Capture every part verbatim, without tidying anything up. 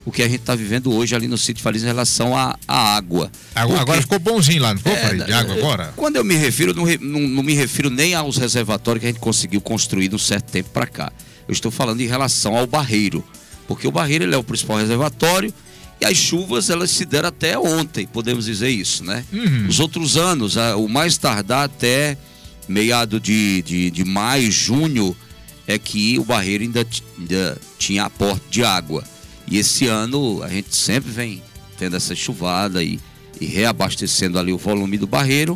o que a gente está vivendo hoje ali no Sítio Farias em relação à, à água. Agora, Porque, agora ficou bonzinho lá, não ficou, é, Farid, de água agora? Quando eu me refiro, não, não, não me refiro nem aos reservatórios que a gente conseguiu construir de um certo tempo para cá. Eu estou falando em relação ao Barreiro, porque o Barreiro ele é o principal reservatório e as chuvas elas se deram até ontem, podemos dizer isso, né? Uhum. Os outros anos, o mais tardar até meado de, de, de maio, junho, é que o Barreiro ainda, ainda tinha aporte de água. E esse ano a gente sempre vem tendo essa chuvada e, e reabastecendo ali o volume do Barreiro.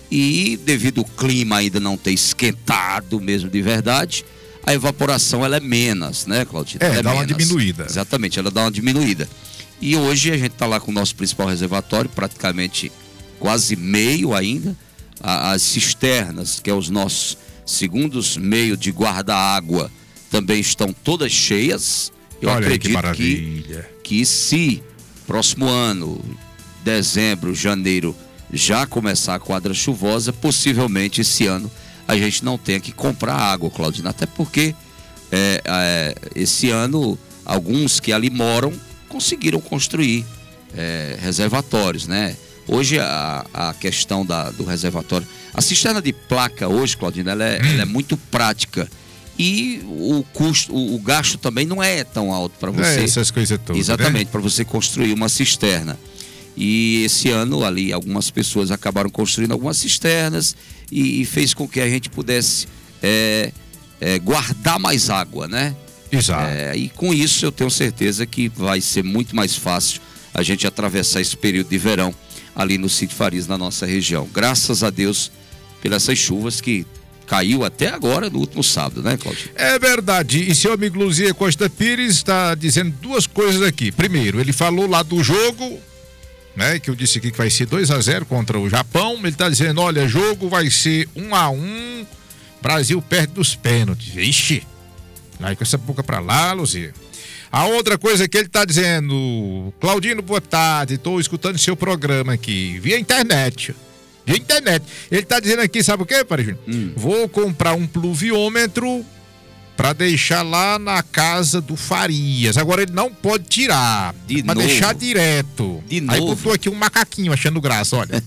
E devido ao clima ainda não ter esquentado mesmo de verdade, a evaporação ela é menos, né, Claudinho? É, ela dá é uma menos. diminuída. Exatamente, ela dá uma diminuída. E hoje a gente está lá com o nosso principal reservatório, praticamente quase meio ainda. As cisternas, que é os nossos segundos meios de guarda-água, também estão todas cheias. Eu Olha aí, acredito que maravilha. Que, que se próximo ano, dezembro, janeiro, já começar a quadra chuvosa, possivelmente esse ano a gente não tenha que comprar água, Claudina. Até porque é, é, esse ano alguns que ali moram conseguiram construir é, reservatórios, né? Hoje a, a questão da, do reservatório, a cisterna de placa hoje, Claudina, ela é, hum. ela é muito prática. E o custo, o, o gasto também não é tão alto para você. É, essas coisas todas. Exatamente, né? para você construir uma cisterna. E esse ano ali algumas pessoas acabaram construindo algumas cisternas e, e fez com que a gente pudesse é, é, guardar mais água, né? Exato. É, e com isso eu tenho certeza que vai ser muito mais fácil a gente atravessar esse período de verão ali no Sítio Farias, na nossa região. Graças a Deus pelas essas chuvas que caiu até agora no último sábado, né, Cláudio? É verdade. E seu amigo Luzia Costa Pires está dizendo duas coisas aqui. Primeiro, ele falou lá do jogo, né, que eu disse aqui que vai ser dois a zero contra o Japão. Ele está dizendo, olha, jogo vai ser um a um, Brasil perto dos pênaltis. Ixi, vai com essa boca pra lá, Luzia. A outra coisa que ele está dizendo, Claudino, boa tarde, estou escutando seu programa aqui, via internet. Via internet. Ele está dizendo aqui, sabe o que, Parijinho? Hum. Vou comprar um pluviômetro para deixar lá na casa do Farias. Agora ele não pode tirar, para deixar direto. De Aí novo. botou aqui um macaquinho achando graça, olha.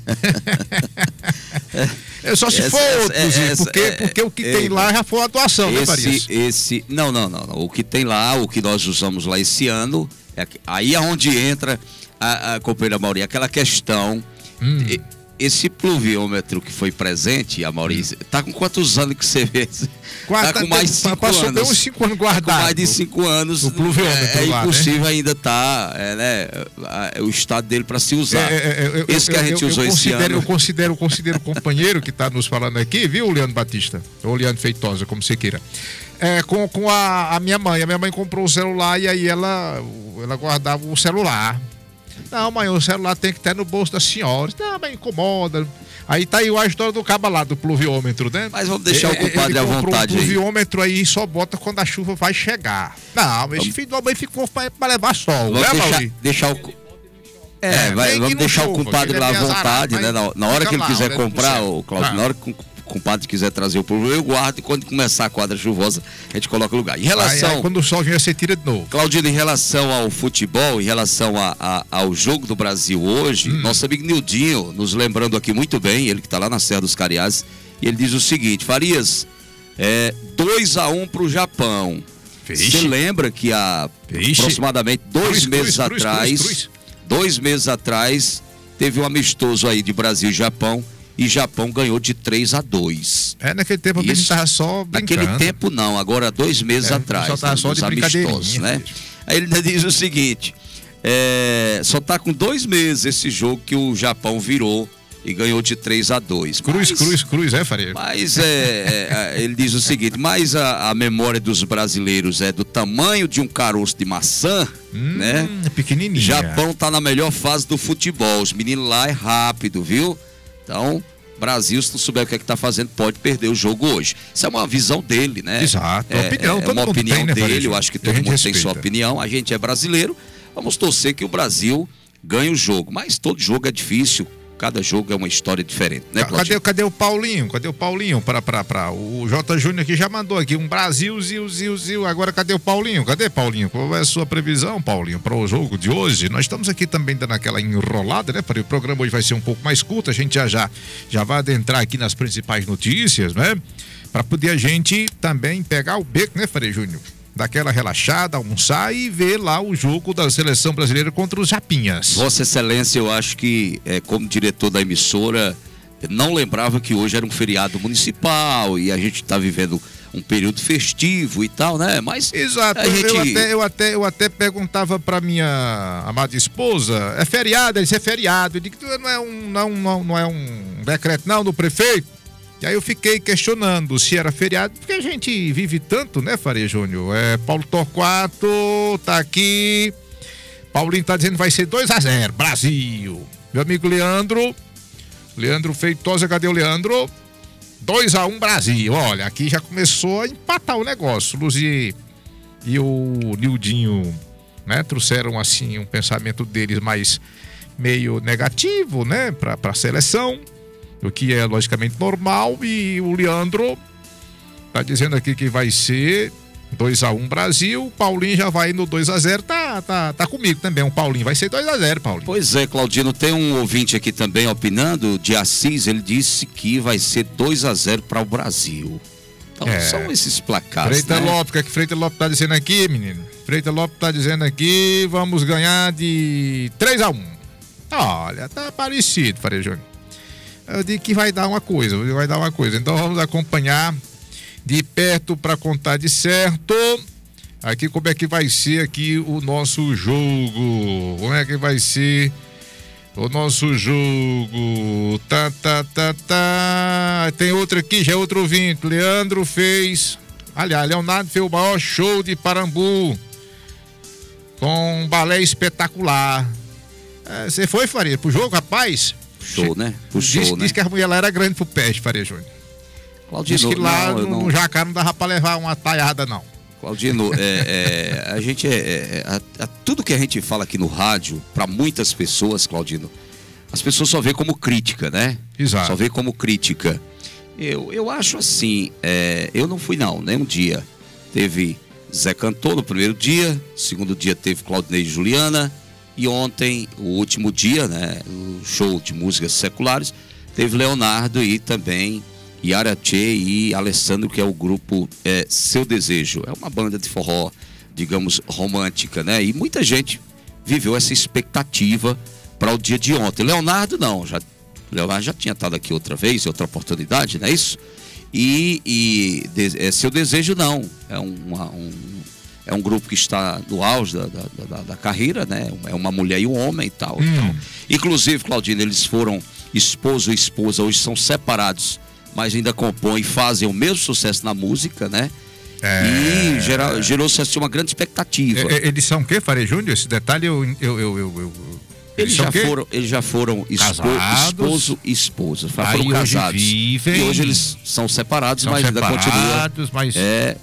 É só se essa, for outro, essa, porque, é, porque o que é, tem lá já foi a doação, esse, né, Farias? Esse, não, não, não, não. O que tem lá, o que nós usamos lá esse ano, é, aí é onde entra a, a companheira Mauri, aquela questão. Hum. E, esse pluviômetro que foi presente, a Maurício, hum. tá com quantos anos que você vê? Quatro, tá com mais de cinco passou anos. uns cinco anos guardado. Tá com mais de cinco anos. O pluviômetro é, é lá, impossível né? ainda tá, é, né, o estado dele para se usar. É, é, eu, esse eu, que a gente eu, usou eu esse ano. Eu considero, eu considero o companheiro que está nos falando aqui, viu, Leandro Batista? Ou Leandro Feitosa, como você queira. É, com, com a, a minha mãe. A minha mãe comprou o celular e aí ela, ela guardava o celular. Não, mãe, o celular tem que estar no bolso da senhora. Não, mas incomoda. Aí tá aí a história do cabo lá, do pluviômetro, né? Mas vamos deixar o compadre à vontade aí. O aí. pluviômetro aí só bota quando a chuva vai chegar. Não, mas esse filho da mãe ficou pra, pra levar sol, vamos né, deixar, Mauri? deixar o... É, é vai, vamos deixar o compadre lá à vontade, né? Na, na hora que ele quiser comprar, o Cláudio, na hora que o compadre quiser trazer o pluviômetro, eu guardo e quando começar a quadra chuvosa, a gente coloca no lugar. Em relação... Aí, aí, quando o sol vier, você tira de novo. Claudino, em relação ao futebol, em relação a, a, ao jogo do Brasil hoje, hum. nosso amigo Nildinho, nos lembrando aqui muito bem, ele que está lá na Serra dos Cariás, e ele diz o seguinte, Farias, é dois a um pro Japão. Você lembra que há Vixe. aproximadamente dois cruz, meses cruz, atrás, cruz, cruz, cruz. dois meses atrás, teve um amistoso aí de Brasil e Japão, e Japão ganhou de três a dois. É, naquele tempo a gente tava só brincando. Naquele tempo não, agora dois meses é, atrás. Só tava né, só de amistosos, né? Aí ele ainda diz o seguinte, é, só tá com dois meses esse jogo que o Japão virou e ganhou de três a dois. Cruz, mas, cruz, cruz, é, Faria? Mas é, é, ele diz o seguinte, mas a, a memória dos brasileiros é do tamanho de um caroço de maçã, hum, né? Pequenininha. Japão tá na melhor fase do futebol, os meninos lá é rápido, viu? Então, Brasil, se não souber o que é que tá fazendo, pode perder o jogo hoje. Isso é uma visão dele, né? Exato. É, opinião, é uma opinião tem, né, dele, eu acho que todo mundo respeita. tem sua opinião. A gente é brasileiro, vamos torcer que o Brasil ganhe o jogo. Mas todo jogo é difícil, cada jogo é uma história diferente, né, Cadê, Claudinho? cadê o Paulinho? Cadê o Paulinho? Pra, pra, pra, o J. Júnior aqui já mandou aqui um Brasil, zil, zil, zil. Agora cadê o Paulinho? Cadê, Paulinho? Qual é a sua previsão, Paulinho, para o jogo de hoje? Nós estamos aqui também dando aquela enrolada, né? O programa hoje vai ser um pouco mais curto, a gente já já, já vai adentrar aqui nas principais notícias, né? Para poder a gente também pegar o beco, né, Frei Júnior? Daquela relaxada, almoçar e ver lá o jogo da seleção brasileira contra os Japinhas. Vossa Excelência, eu acho que, é, como diretor da emissora, não lembrava que hoje era um feriado municipal e a gente está vivendo um período festivo e tal, né? Mas exato, a gente... eu, até, eu, até, eu até perguntava para minha amada esposa, é feriado? Ele disse, é feriado. Eu digo, não é um, não, não, não é um decreto não do prefeito? E aí eu fiquei questionando se era feriado, porque a gente vive tanto, né, Faria Júnior? É, Paulo Torquato tá aqui. Paulinho tá dizendo que vai ser dois a zero, Brasil. Meu amigo Leandro, Leandro Feitosa, cadê o Leandro? dois a um Brasil. Olha, aqui já começou a empatar o negócio. Luzi e o Nildinho, né, trouxeram assim um pensamento deles mais meio negativo, né, pra, pra seleção. O que é logicamente normal, e o Leandro tá dizendo aqui que vai ser dois a um Brasil. O Paulinho já vai no dois a zero, tá, tá, tá comigo também, o Paulinho, vai ser dois a zero, Paulinho. Pois é, Claudino, tem um ouvinte aqui também opinando, de Assis, ele disse que vai ser dois a zero para o Brasil. Então é. São esses placares, Freitas né? Lopes, o que é que Freitas Lopes tá dizendo aqui, menino? Freitas Lopes tá dizendo aqui, vamos ganhar de três a um. Olha, tá parecido, Faria Júnior. Eu digo que vai dar uma coisa, vai dar uma coisa. Então vamos acompanhar de perto para contar de certo. Aqui como é que vai ser aqui o nosso jogo? Como é que vai ser o nosso jogo? Tá, tá, tá, tá. Tem outro aqui, já é outro ouvinte. Leandro fez. Aliás, Leonardo fez o maior show de Parambu com um balé espetacular. É, você foi, Faria, pro jogo, rapaz? Show, né? O show, diz, né? diz que a mulher lá era grande pro peste, Faria Júnior. Claudino, diz que lá não, no, não... no Jacá não dava pra levar uma taiada, não. Claudino, é, é, a gente é, é a, a, tudo que a gente fala aqui no rádio, para muitas pessoas, Claudino, as pessoas só vê como crítica, né? Exato. Só vê como crítica. Eu, eu acho assim, é, eu não fui não, nem um dia. Teve Zé Cantor no primeiro dia, segundo dia teve Claudinei e Juliana, e ontem, o último dia, né, o show de músicas seculares, teve Leonardo e também Yara Tchê e Alessandro, que é o grupo é, Seu Desejo. É uma banda de forró, digamos, romântica, né? E muita gente viveu essa expectativa para o dia de ontem. Leonardo não, já, Leonardo já tinha estado aqui outra vez, outra oportunidade, não é isso? E, e de, é, Seu Desejo não, é uma, um... É um grupo que está no auge da, da, da, da carreira, né? É uma mulher e um homem e tal, hum. tal. Inclusive, Claudino, eles foram esposo e esposa, hoje são separados, mas ainda compõem e fazem o mesmo sucesso na música, né? É... E gera, gerou-se assim uma grande expectativa. É, eles são o quê, Faria Júnior? Esse detalhe eu... eu, eu, eu, eu... Eles, já foram, eles já foram espo, esposo e esposa. Foram casados. Vivem... E hoje eles são separados, são mas separados, ainda continuam. Mas... É,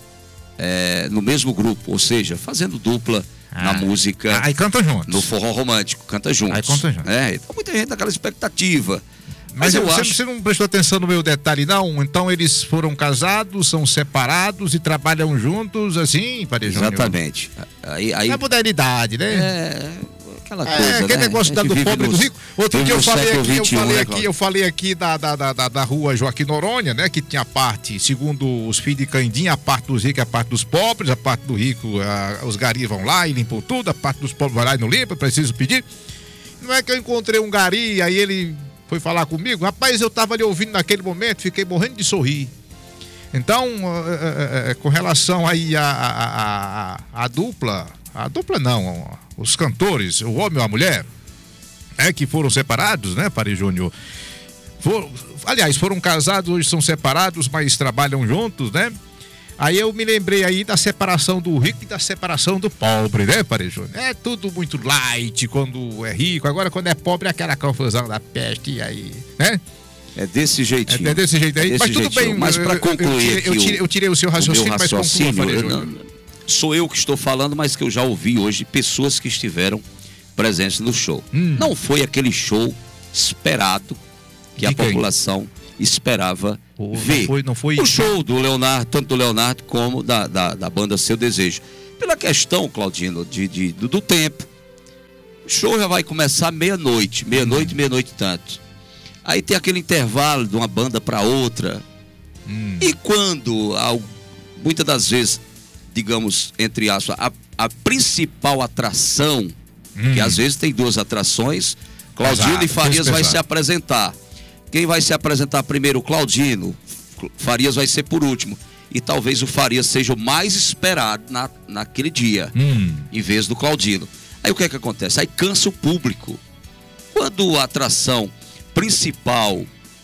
É, no mesmo grupo, ou seja, fazendo dupla ah, na música. Aí canta juntos. No forró romântico, canta juntos. Aí canta juntos. É, então muita gente naquela expectativa. Mas, Mas eu você, acho... você não prestou atenção no meu detalhe, não? Então eles foram casados, são separados e trabalham juntos, assim, Faria Júnior? Exatamente. Aí, aí... É a modernidade, né? É... Aquela é, coisa, aquele né? negócio da, do pobre e do rico. Outro dia eu falei aqui, eu falei né, aqui, eu falei aqui da, da, da, da rua Joaquim Noronha, né? Que tinha a parte, segundo os filhos de Candinha, a parte dos ricos, a parte dos pobres, a parte do rico, a, os garis vão lá e limpam tudo, a parte dos pobres vai lá e não limpa, preciso pedir. Não é que eu encontrei um gari, aí ele foi falar comigo, rapaz, eu tava ali ouvindo naquele momento, fiquei morrendo de sorrir. Então, é, é, é, com relação aí a, a, a, a dupla, a dupla não, os cantores, o homem ou a mulher, é que foram separados, né, Faria Júnior? For, aliás, foram casados, hoje são separados, mas trabalham juntos, né? Aí eu me lembrei aí da separação do rico e da separação do pobre, né, Faria Júnior? É tudo muito light quando é rico, agora quando é pobre é aquela confusão da peste, e aí, né? É desse jeitinho. É, é desse jeito aí. É desse mas tudo jeitinho. bem. Mas para concluir eu, eu, tirei, eu, tirei, eu tirei o seu raciocínio, o raciocínio mas conclua, eu, não, sou eu que estou falando, mas que eu já ouvi hoje pessoas que estiveram presentes no show. Hum. Não foi aquele show esperado, que De a quem? população esperava Pô, ver. Não foi, não foi... O show do Leonardo, tanto do Leonardo como da, da, da banda Seu Desejo. Pela questão, Claudino, de, de, do, do tempo. O show já vai começar meia-noite, meia-noite, hum. meia-noite e tanto. Aí tem aquele intervalo de uma banda para outra. Hum. E quando, muitas das vezes, digamos, entre aspas, a, a principal atração, hum. que às vezes tem duas atrações, Claudino Exato, e Farias vai se apresentar. Quem vai se apresentar primeiro? O Claudino. Farias vai ser por último. E talvez o Farias seja o mais esperado na, naquele dia, hum. em vez do Claudino. Aí o que é que acontece? Aí cansa o público. Quando a atração principal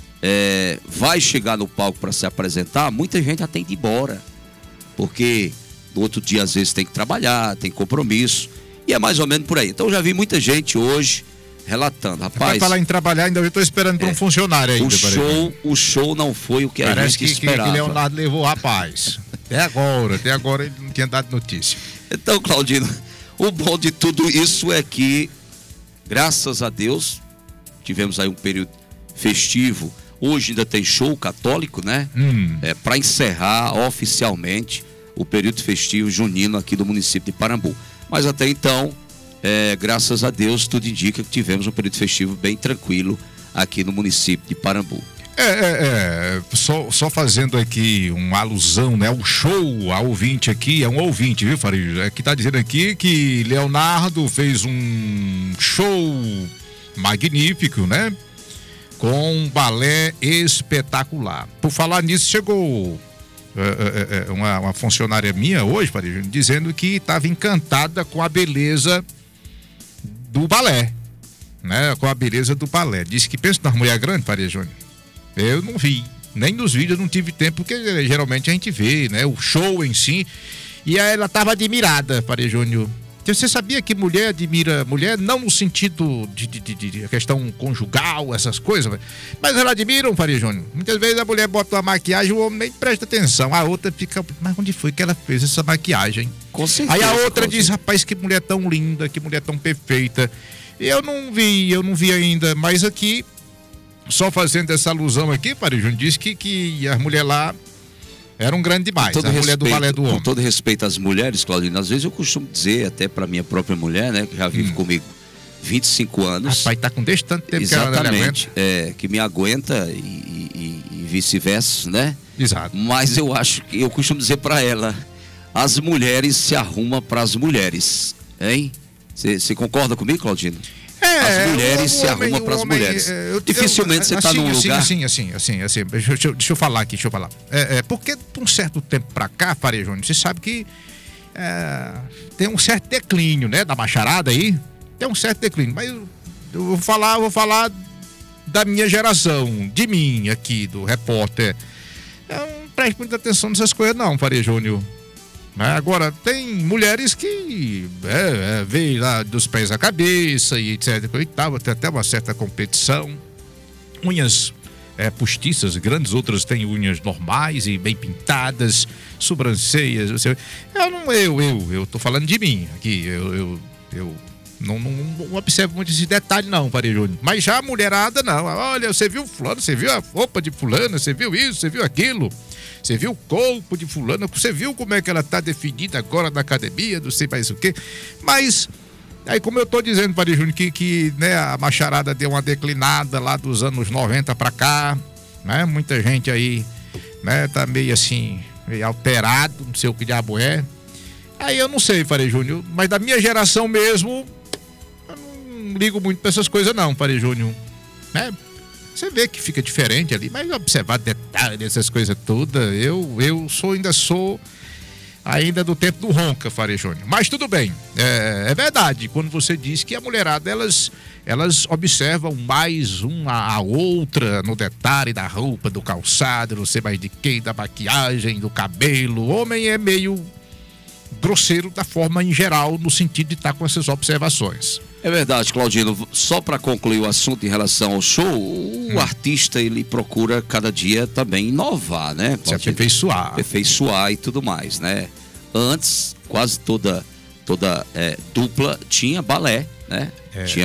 é, vai chegar no palco para se apresentar, muita gente já tem de ir embora. Porque no outro dia às vezes tem que trabalhar, tem compromisso. E é mais ou menos por aí. Então eu já vi muita gente hoje relatando, rapaz. Vai falar em trabalhar, ainda eu estou esperando para um é, funcionário ainda. O show, o show não foi o que Parece a gente que, esperava. Que Leonardo levou o rapaz. Até agora, até agora ele não tinha dado notícia. Então, Claudino, o bom de tudo isso é que, graças a Deus, tivemos aí um período festivo. Hoje ainda tem show católico, né? Hum. É, para encerrar oficialmente o período festivo junino aqui do município de Parambu. Mas até então, É, graças a Deus, tudo indica que tivemos um período festivo bem tranquilo aqui no município de Parambu. É, é, é só, só fazendo aqui uma alusão, né? O show, a ouvinte aqui, é um ouvinte, viu, Farid? É que tá dizendo aqui que Leonardo fez um show magnífico, né? Com um balé espetacular. Por falar nisso, chegou é, é, uma, uma funcionária minha hoje, Farid, dizendo que estava encantada com a beleza do balé, né? Com a beleza do balé. Disse que pensa na mulher grande, Faria Júnior. Eu não vi, nem nos vídeos eu não tive tempo, porque geralmente a gente vê, né? O show em si. E aí ela estava admirada, Faria Júnior. Você sabia que mulher admira mulher, não no sentido de, de, de, de questão conjugal, essas coisas, mas ela admira, Faria Júnior. Muitas vezes a mulher bota uma maquiagem, o homem nem presta atenção. A outra fica, mas onde foi que ela fez essa maquiagem? Com certeza. Aí a outra diz, rapaz, que mulher tão linda, que mulher tão perfeita. Eu não vi, eu não vi ainda, mas aqui, só fazendo essa alusão aqui, Faria Júnior, disse que, que a mulher lá era um grande demais, a mulher respeito, do balé do homem. Com todo respeito às mulheres, Claudino, às vezes eu costumo dizer, até para minha própria mulher, né, que já vive hum. comigo vinte e cinco anos. Rapaz, tá com desse tanto tempo. Exatamente, que ela aguenta. É, que me aguenta e, e, e vice-versa, né? Exato. Mas eu acho que, eu costumo dizer para ela, as mulheres se arrumam para as mulheres, hein? Você concorda comigo, Claudino? É, as mulheres o, o se homem, arrumam para as mulheres. Eu, Dificilmente você está assim, num assim, lugar... Assim, assim, assim, assim. Deixa, deixa, deixa eu falar aqui, deixa eu falar. É, é, porque de um certo tempo para cá, Faria Júnior, você sabe que é, tem um certo declínio, né, da macharada aí. Tem um certo declínio, mas eu, eu vou falar, eu vou falar da minha geração, de mim aqui, do repórter. Eu não presto muita atenção nessas coisas não, Faria Júnior. Agora, tem mulheres que é, é, veem lá dos pés à cabeça e etcétera. E tal, tem até uma certa competição. Unhas é, postiças grandes, outras têm unhas normais e bem pintadas, sobrancelhas. Você... Eu não, eu, eu, eu tô falando de mim aqui. Eu, eu, eu não, não, não observo muito esse detalhe, não, Faria Júnior. Mas já a mulherada, não. Olha, você viu fulano, você viu a roupa de fulano, você viu isso, você viu aquilo. Você viu o corpo de fulano, você viu como é que ela está definida agora na academia, não sei mais o quê. Mas, aí como eu tô dizendo, Faria Júnior, que, que né, a macharada deu uma declinada lá dos anos noventa para cá, né? Muita gente aí, né, tá meio assim, meio alterado, não sei o que diabo é. Aí eu não sei, Faria Júnior, mas da minha geração mesmo, eu não ligo muito para essas coisas não, Faria Júnior, né? Você vê que fica diferente ali, mas observar detalhes, essas coisas todas, eu, eu sou, ainda sou ainda do tempo do ronca, Faria Júnior. Mas tudo bem, é, é verdade, quando você diz que a mulherada, elas, elas observam mais uma a outra no detalhe da roupa, do calçado, não sei mais de quem, da maquiagem, do cabelo. O homem é meio grosseiro da forma em geral, no sentido de estar com essas observações. É verdade, Claudino. Só para concluir o assunto em relação ao show, o hum. artista, ele procura cada dia também inovar, né? Se aperfeiçoar. Aperfeiçoar e tudo mais, né? Antes, quase toda, toda é, dupla tinha balé, né? É. Tinha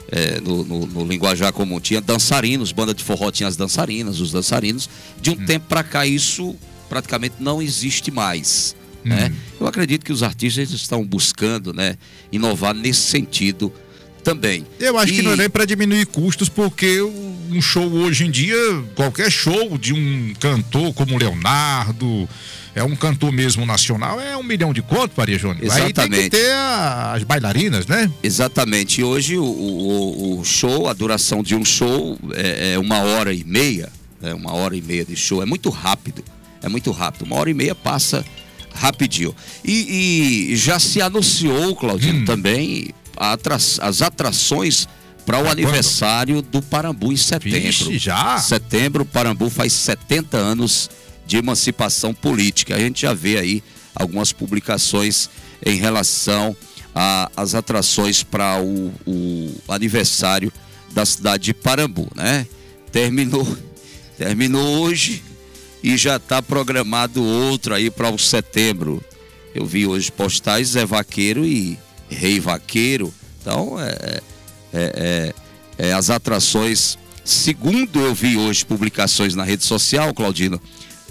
é, no, no, no linguajar comum, tinha dançarinos, banda de forró tinha as dançarinas, os dançarinos. De um hum. tempo para cá isso praticamente não existe mais. Hum. Né? Eu acredito que os artistas estão buscando, né, inovar nesse sentido também. Eu acho e... que não é nem para diminuir custos, porque um show hoje em dia, qualquer show de um cantor como Leonardo, é um cantor mesmo nacional, é um milhão de conto, Faria Júnior. Exatamente. Aí tem que ter a, as bailarinas, né? Exatamente. E hoje o, o, o show, a duração de um show é, é uma hora e meia, é uma hora e meia de show, é muito rápido, é muito rápido, uma hora e meia passa rapidinho. E, e já se anunciou, Claudino, hum. também atra as atrações para o ah, aniversário quando? do Parambu em setembro. Vixe, já? Setembro, Parambu faz setenta anos de emancipação política. A gente já vê aí algumas publicações em relação às atrações para o, o aniversário da cidade de Parambu, né? Terminou, terminou hoje e já está programado outro aí para o setembro. Eu vi hoje postais Zé Vaqueiro e Rei Vaqueiro. Então, é, é, é, é as atrações, segundo eu vi hoje publicações na rede social, Claudino,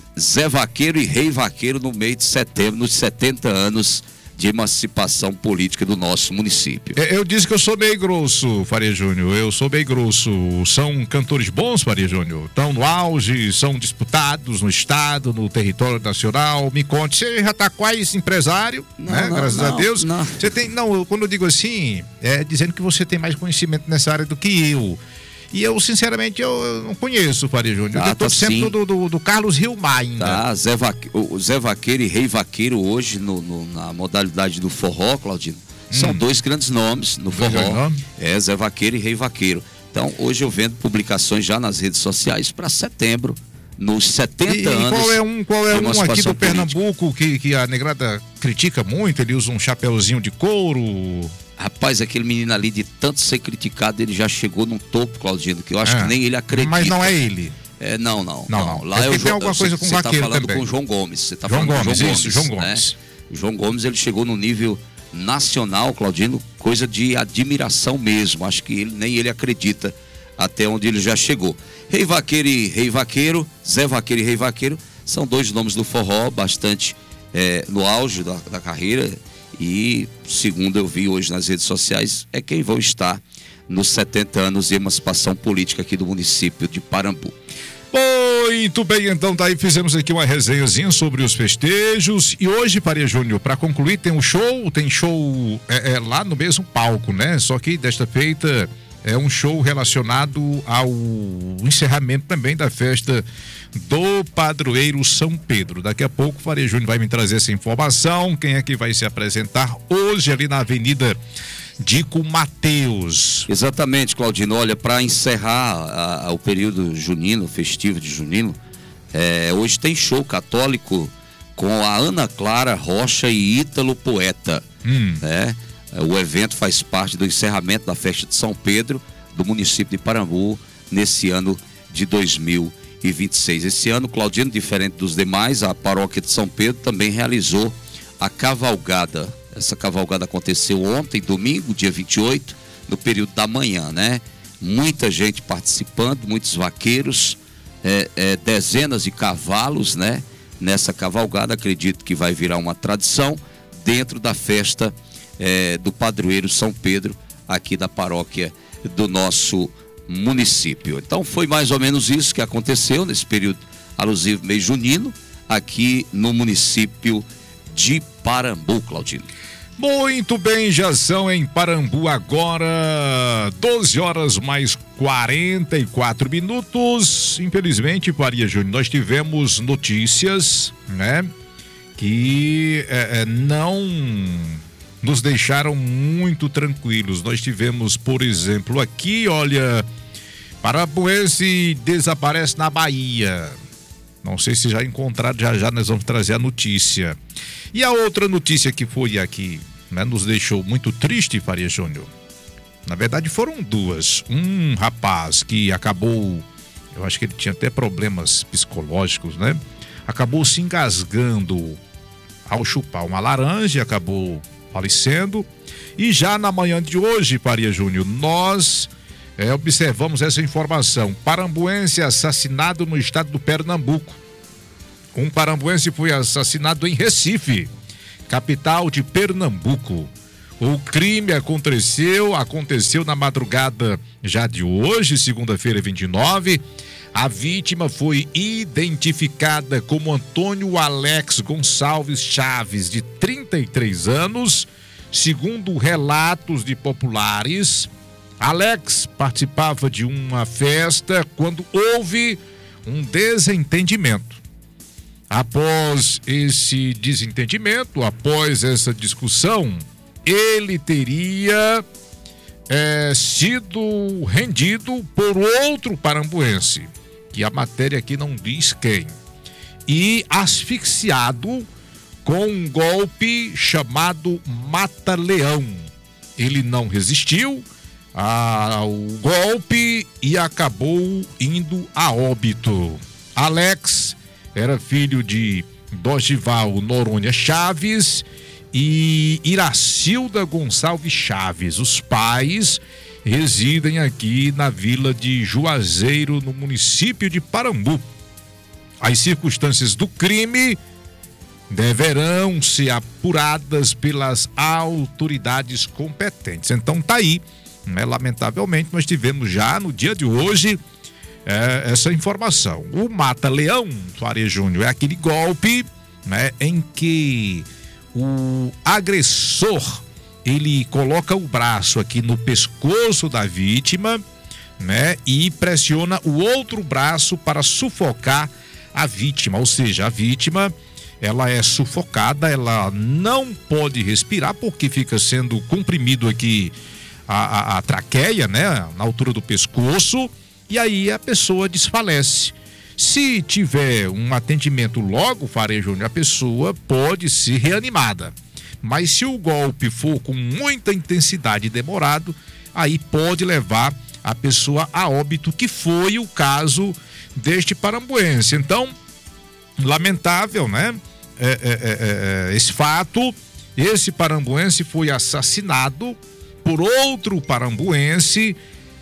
Zé Vaqueiro e Rei Vaqueiro no mês de setembro, nos setenta anos de emancipação política do nosso município. Eu disse que eu sou meio grosso, Faria Júnior, eu sou meio grosso. São cantores bons, Faria Júnior, estão no auge, são disputados no estado, no território nacional. Me conte, você já está quase empresário, não, né? Não, graças não, a Deus. Não. Você tem, não, quando eu digo assim, é dizendo que você tem mais conhecimento nessa área do que eu. E eu, sinceramente, eu, eu não conheço, Faria Júnior. Ah, eu tô tá sempre do, do, do Carlos Riomar ainda. Tá, Zé Vaque... o Zé Vaqueiro e Rei Vaqueiro hoje, no, no, na modalidade do forró, Claudino, hum. são dois grandes nomes no forró. Nome? É, Zé Vaqueiro e Rei Vaqueiro. Então, hoje eu vendo publicações já nas redes sociais para setembro, nos setenta e, anos. E qual é um, qual é um aqui do Pernambuco que, que a negrada critica muito? Ele usa um chapeuzinho de couro... Rapaz, aquele menino ali, de tanto ser criticado, ele já chegou num topo, Claudino, que eu acho é, que nem ele acredita. Mas não é ele. É, não, não. Não, não. Lá é o tem João, alguma coisa com o Vaqueiro também. Você tá falando também. com o João Gomes. Você tá João falando Gomes, com o João isso, Gomes, João Gomes. Né? O João Gomes, ele chegou no nível nacional, Claudino, coisa de admiração mesmo. Acho que ele, nem ele acredita até onde ele já chegou. Rei Vaqueiro e Rei Vaqueiro, Zé Vaqueiro e Rei Vaqueiro, são dois nomes do forró, bastante é, no auge da, da carreira. E, segundo eu vi hoje nas redes sociais, é quem vão estar nos setenta anos de emancipação política aqui do município de Parambu. Muito bem, então daí fizemos aqui uma resenhazinha sobre os festejos. E hoje, Faria Júnior, para concluir, tem um show, tem show é, é, lá no mesmo palco, né? Só que desta feita é um show relacionado ao encerramento também da festa do Padroeiro São Pedro. Daqui a pouco o Faria Júnior vai me trazer essa informação. Quem é que vai se apresentar hoje ali na Avenida Dico Mateus? Exatamente, Claudino. Olha, para encerrar a, a, o período junino, festivo de junino, é, hoje tem show católico com a Ana Clara Rocha e Ítalo Poeta. Hum. Né? O evento faz parte do encerramento da festa de São Pedro do município de Parambu nesse ano de dois mil e vinte e seis. Esse ano, Claudino, diferente dos demais, a paróquia de São Pedro também realizou a cavalgada. Essa cavalgada aconteceu ontem, domingo, dia vinte e oito, no período da manhã, né? Muita gente participando, muitos vaqueiros, é, é, dezenas de cavalos, né? Nessa cavalgada, acredito que vai virar uma tradição dentro da festa É, do Padroeiro São Pedro, aqui da paróquia do nosso município. Então foi mais ou menos isso que aconteceu nesse período alusivo mês junino, aqui no município de Parambu, Claudino. Muito bem, já são em Parambu agora doze horas mais quarenta e quatro minutos. Infelizmente, Faria Júnior, nós tivemos notícias, né, que é, é, não nos deixaram muito tranquilos. Nós tivemos, por exemplo, aqui, olha, parambuense desaparece na Bahia. Não sei se já encontraram, já já nós vamos trazer a notícia. E a outra notícia que foi aqui, né, nos deixou muito triste, Faria Júnior. Na verdade foram duas. Um rapaz que acabou, eu acho que ele tinha até problemas psicológicos, né? Acabou se engasgando ao chupar uma laranja, acabou falecendo. E já na manhã de hoje, Faria Júnior, nós é, observamos essa informação. Parambuense assassinado no estado do Pernambuco. Um parambuense foi assassinado em Recife, capital de Pernambuco. O crime aconteceu, aconteceu na madrugada já de hoje, segunda-feira, vinte e nove. A vítima foi identificada como Antônio Alex Gonçalves Chaves, de trinta e três anos. Segundo relatos de populares, Alex participava de uma festa quando houve um desentendimento. Após esse desentendimento, após essa discussão, ele teria é, sido rendido por outro parambuense, que a matéria aqui não diz quem, e asfixiado com um golpe chamado mata-leão. Ele não resistiu ao golpe e acabou indo a óbito. Alex era filho de Dorival Noronha Chaves e Iracilda Gonçalves Chaves. Os pais residem aqui na vila de Juazeiro, no município de Parambu. As circunstâncias do crime deverão ser apuradas pelas autoridades competentes. Então tá aí, né? Lamentavelmente nós tivemos já no dia de hoje é, essa informação. O mata-leão, Faria Júnior, é aquele golpe, né, em que o agressor ele coloca o braço aqui no pescoço da vítima, né, e pressiona o outro braço para sufocar a vítima, ou seja, a vítima ela é sufocada, ela não pode respirar porque fica sendo comprimido aqui a, a, a traqueia, né, na altura do pescoço, e aí a pessoa desfalece. Se tiver um atendimento logo, Faria Júnior, a pessoa pode ser reanimada. Mas se o golpe for com muita intensidade e demorado, aí pode levar a pessoa a óbito, que foi o caso deste parambuense. Então, lamentável, né? É, é, é, esse fato. Esse parambuense foi assassinado por outro parambuense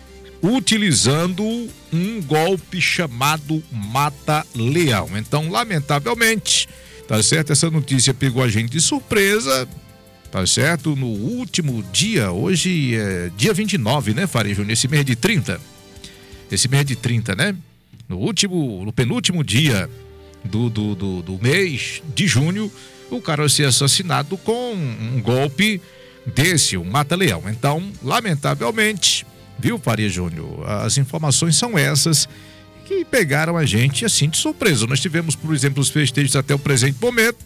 utilizando um golpe chamado mata-leão. Então, lamentavelmente, tá certo? Essa notícia pegou a gente de surpresa, tá certo? No último dia, hoje é dia vinte e nove, né, Faria Júnior? Esse mês de trinta. Esse mês de trinta, né? No último, no penúltimo dia do, do, do, do mês de junho, o cara ser assassinado com um golpe desse, um mata-leão. Então, lamentavelmente, viu, Faria Júnior? As informações são essas que pegaram a gente assim de surpresa. Nós tivemos, por exemplo, os festejos até o presente momento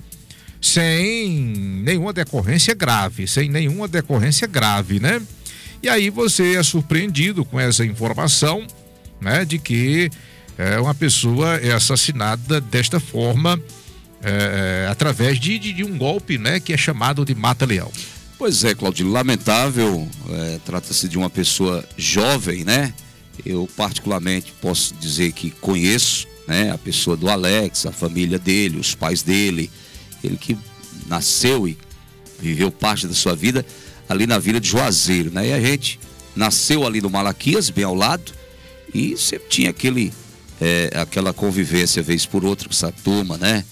sem nenhuma decorrência grave, sem nenhuma decorrência grave, né? E aí você é surpreendido com essa informação, né, de que é, uma pessoa é assassinada desta forma, é, através de, de, de um golpe, né, que é chamado de mata-leão. Pois é, Claudio, lamentável, é, trata-se de uma pessoa jovem, né? Eu particularmente posso dizer que conheço, né, a pessoa do Alex, a família dele, os pais dele, ele que nasceu e viveu parte da sua vida ali na vila de Juazeiro, né? E a gente nasceu ali no Malaquias, bem ao lado, e sempre tinha aquele, é, aquela convivência vez por outra com essa turma, né?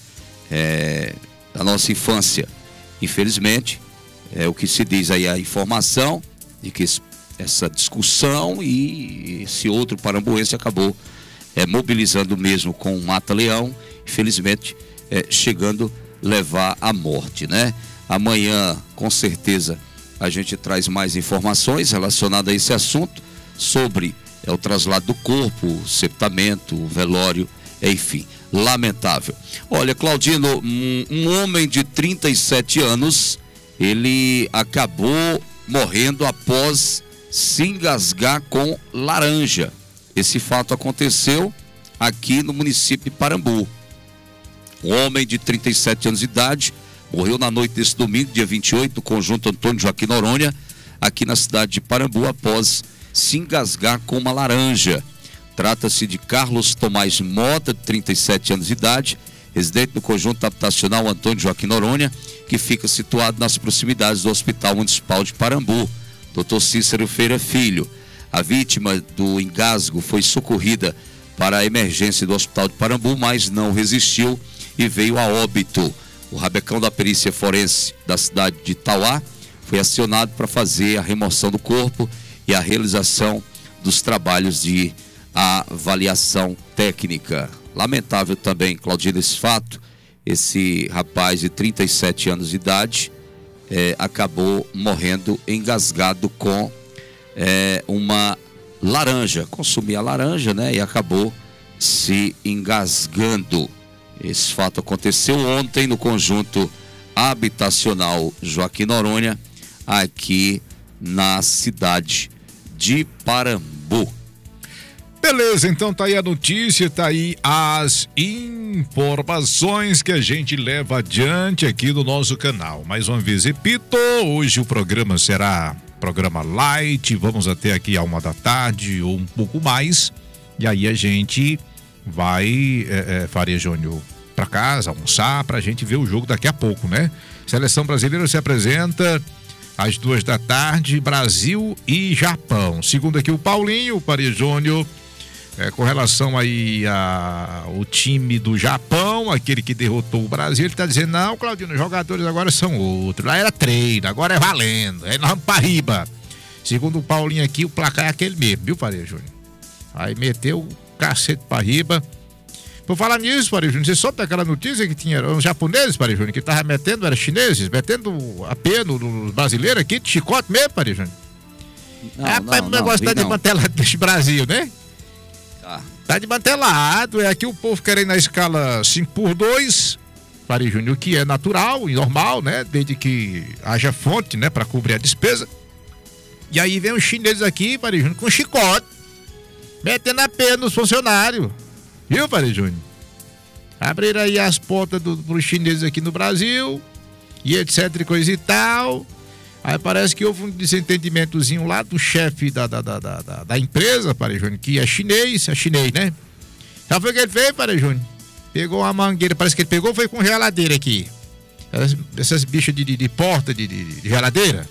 É, da nossa infância. Infelizmente, é o que se diz aí, a informação de que essa discussão e esse outro parambuense acabou é, mobilizando mesmo com um mata-leão, infelizmente é, chegando a levar à morte, né? Amanhã, com certeza, a gente traz mais informações relacionadas a esse assunto, sobre é, o traslado do corpo, o sepultamento, o velório, enfim, lamentável. Olha, Claudino, um, um homem de trinta e sete anos, ele acabou morrendo após se engasgar com laranja. Esse fato aconteceu aqui no município de Parambu. Um homem de trinta e sete anos de idade morreu na noite desse domingo, dia vinte e oito, no conjunto Antônio Joaquim Noronha, aqui na cidade de Parambu, após se engasgar com uma laranja. Trata-se de Carlos Tomás Mota, de trinta e sete anos de idade, residente no conjunto habitacional Antônio Joaquim Noronha, que fica situado nas proximidades do Hospital Municipal de Parambu, doutor Cícero Feira Filho. A vítima do engasgo foi socorrida para a emergência do Hospital de Parambu, mas não resistiu e veio a óbito. O rabecão da perícia forense da cidade de Tauá foi acionado para fazer a remoção do corpo e a realização dos trabalhos de avaliação técnica. Lamentável também, Claudina, esse fato. Esse rapaz de trinta e sete anos de idade é, acabou morrendo engasgado com é, uma laranja. Consumia a laranja, né? E acabou se engasgando. Esse fato aconteceu ontem no conjunto habitacional Joaquim Noronha, aqui na cidade de Parambu. Beleza, então tá aí a notícia, tá aí as informações que a gente leva adiante aqui no nosso canal. Mais uma vez, repito, hoje o programa será programa light, vamos até aqui a uma da tarde ou um pouco mais, e aí a gente vai, é, é, Faria Júnior, pra casa, almoçar, pra gente ver o jogo daqui a pouco, né? Seleção brasileira se apresenta às duas da tarde, Brasil e Japão. Segundo aqui o Paulinho, o Faria Júnior, É, com relação aí ao time do Japão, aquele que derrotou o Brasil, ele tá dizendo, não, Claudinho, os jogadores agora são outros, lá era treino, agora é valendo, aí nós vamos pra riba. Segundo o Paulinho aqui, o placar é aquele mesmo, viu, Faria Júnior? Aí meteu o cacete pra riba. Por falar nisso, Faria Júnior, você soube daquela notícia que tinha uns japoneses, Faria Júnior, que tava metendo, era chineses, metendo a pé nos brasileiros aqui, de chicote mesmo, Faria Júnior? Não, Rapaz, não, o negócio não, tá de mantelado desse Brasil, né? Tá. Tá de mantelado, é aqui o povo querendo na escala cinco por dois, Faria Júnior, que é natural e normal, né? Desde que haja fonte, né? Pra cobrir a despesa. E aí vem os chineses aqui, Faria Júnior, com chicote, metendo a pé nos funcionários. Viu, Faria Júnior? Abriram aí as portas do, pros chineses aqui no Brasil, e etc e coisa e tal. Aí parece que houve um desentendimentozinho lá do chefe da, da, da, da, da empresa, Faria Júnior, que é chinês, é chinês, né? Sabe o que ele fez, Faria Júnior? Pegou uma mangueira, parece que ele pegou, foi com geladeira aqui. Essas, essas bichas de, de, de porta de, de, de geladeira.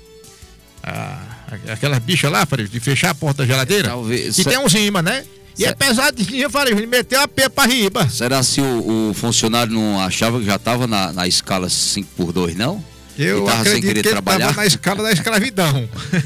Ah, aquelas bichas lá, Faria Júnior, de fechar a porta da geladeira. Talvez. Que tem uns imãs, né? E é pesadinho, Faria Júnior, meteu a pé pra riba. Será se o, o funcionário não achava que já estava na, na escala cinco por dois, não? Eu tava acredito sem querer que ele trabalhar. estava na escala da escravidão.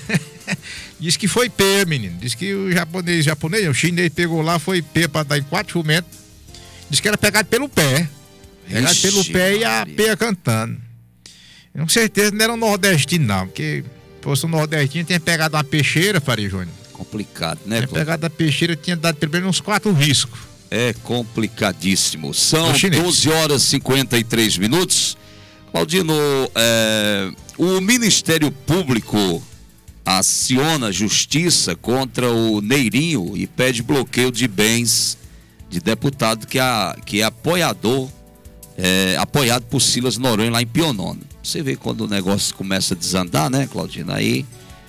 Diz que foi pé, menino. Diz que o japonês, japonês, o chinês pegou lá, foi pé pra dar em quatro jumentos. Diz que era pegado pelo pé. Pegado Ixi, pelo pé e a Maria. pé cantando. Com certeza não era um nordestino, não. Porque se fosse um nordestino, tinha pegado uma peixeira, Faria Júnior. Complicado, né, Tinha Cláudio? pegado a peixeira, tinha dado pelo menos uns quatro riscos. É complicadíssimo. São O chinês. doze horas e cinquenta e três minutos. Claudino, é, o Ministério Público aciona a justiça contra o Neirinho e pede bloqueio de bens de deputado que é, que é apoiador, é, apoiado por Silas Noronha lá em Pionona. Você vê quando o negócio começa a desandar, né, Claudino? Aí,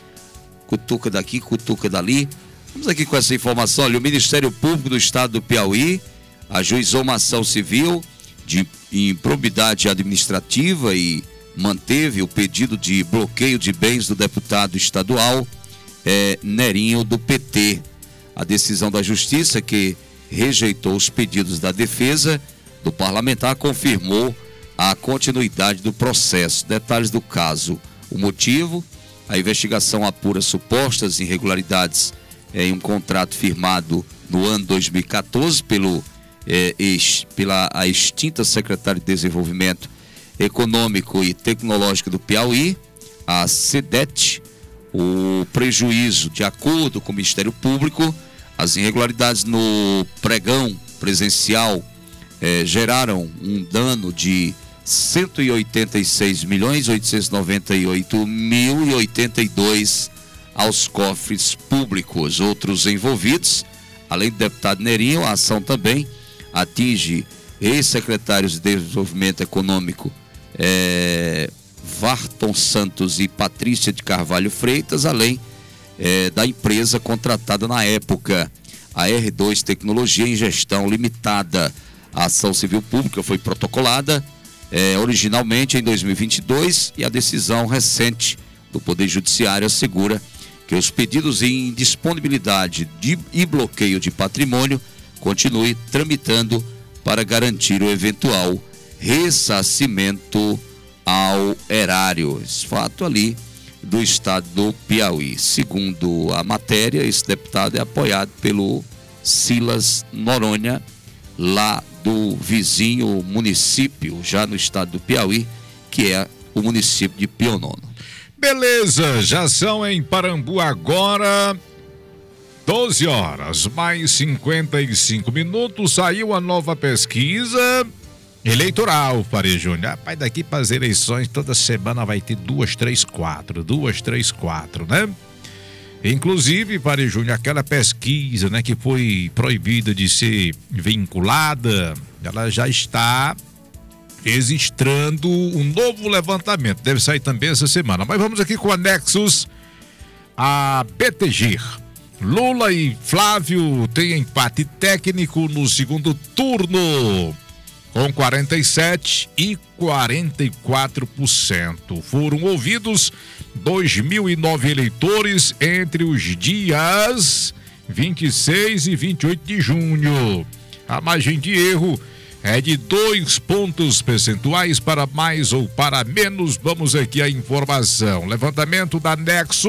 cutuca daqui, cutuca dali. Vamos aqui com essa informação. Olha, o Ministério Público do Estado do Piauí ajuizou uma ação civil de improbidade administrativa e manteve o pedido de bloqueio de bens do deputado estadual é, Neirinho, do P T. A decisão da Justiça, que rejeitou os pedidos da defesa do parlamentar, confirmou a continuidade do processo. Detalhes do caso: o motivo, a investigação apura supostas irregularidades em um contrato firmado no ano dois mil e quatorze pelo É, ex, pela a extinta Secretaria de Desenvolvimento Econômico e Tecnológico do Piauí, a SEDET. O prejuízo, de acordo com o Ministério Público, as irregularidades no pregão presencial eh, geraram um dano de cento e oitenta e seis milhões oitocentos e noventa e oito mil e oitenta e dois aos cofres públicos. Outros envolvidos, além do deputado Neirinho, a ação também atinge ex-secretários de Desenvolvimento Econômico é, Varton Santos e Patrícia de Carvalho Freitas, além é, da empresa contratada na época, a R dois Tecnologia em Gestão Limitada. A ação civil pública foi protocolada é, originalmente em dois mil e vinte e dois, e a decisão recente do Poder Judiciário assegura que os pedidos em disponibilidade de, e bloqueio de patrimônio continue tramitando para garantir o eventual ressarcimento ao erário. Esse fato ali do estado do Piauí. Segundo a matéria, esse deputado é apoiado pelo Silas Noronha, lá do vizinho município, já no estado do Piauí, que é o município de Pionono. Beleza, já são em Parambu agora doze horas, mais cinquenta e cinco minutos. Saiu a nova pesquisa eleitoral, Faria Júnior. Rapaz, daqui para as eleições, toda semana vai ter duas, três, quatro. Duas, três, quatro, né? Inclusive, Faria Júnior, aquela pesquisa, né, que foi proibida de ser vinculada, ela já está registrando um novo levantamento. Deve sair também essa semana. Mas vamos aqui com anexos a B T G. Lula e Flávio têm empate técnico no segundo turno, com quarenta e sete e quarenta e quatro por cento. Foram ouvidos dois mil e nove eleitores entre os dias vinte e seis e vinte e oito de junho. A margem de erro é de dois pontos percentuais para mais ou para menos. Vamos aqui a informação. Levantamento da Nexo.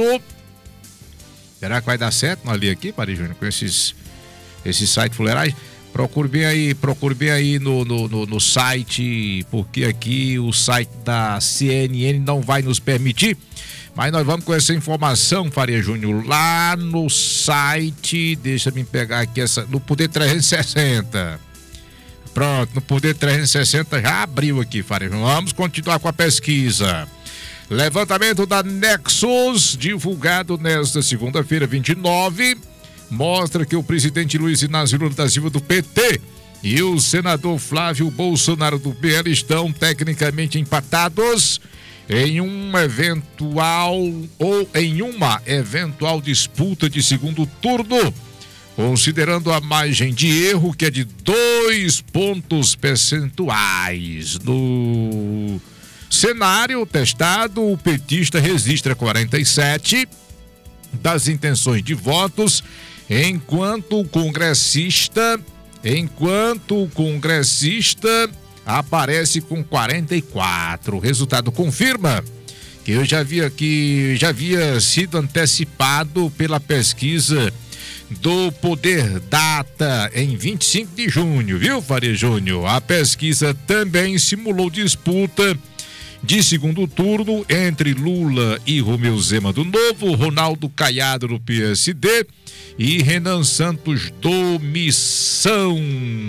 Será que vai dar certo? Não ali aqui, Faria Júnior, com esses, esses sites fuleirais? Procure bem aí, procure bem aí no, no, no, no site, porque aqui o site da C N N não vai nos permitir. Mas nós vamos com essa informação, Faria Júnior, lá no site, deixa eu pegar aqui essa, no Poder trezentos e sessenta. Pronto, no Poder trezentos e sessenta já abriu aqui, Faria Júnior. Vamos continuar com a pesquisa. Levantamento da Nexus, divulgado nesta segunda-feira, vinte e nove, mostra que o presidente Luiz Inácio Lula da Silva do P T e o senador Flávio Bolsonaro do P L estão tecnicamente empatados em um eventual ou em uma eventual disputa de segundo turno, considerando a margem de erro que é de dois pontos percentuais. No cenário testado, o petista registra quarenta e sete das intenções de votos, enquanto o congressista, enquanto o congressista aparece com quarenta e quatro. O resultado confirma que eu já havia que já havia sido antecipado pela pesquisa do Poder Data em vinte e cinco de junho, viu, Faria Júnior? A pesquisa também simulou disputa de segundo turno entre Lula e Romeu Zema do Novo, Ronaldo Caiado do P S D e Renan Santos do Missão.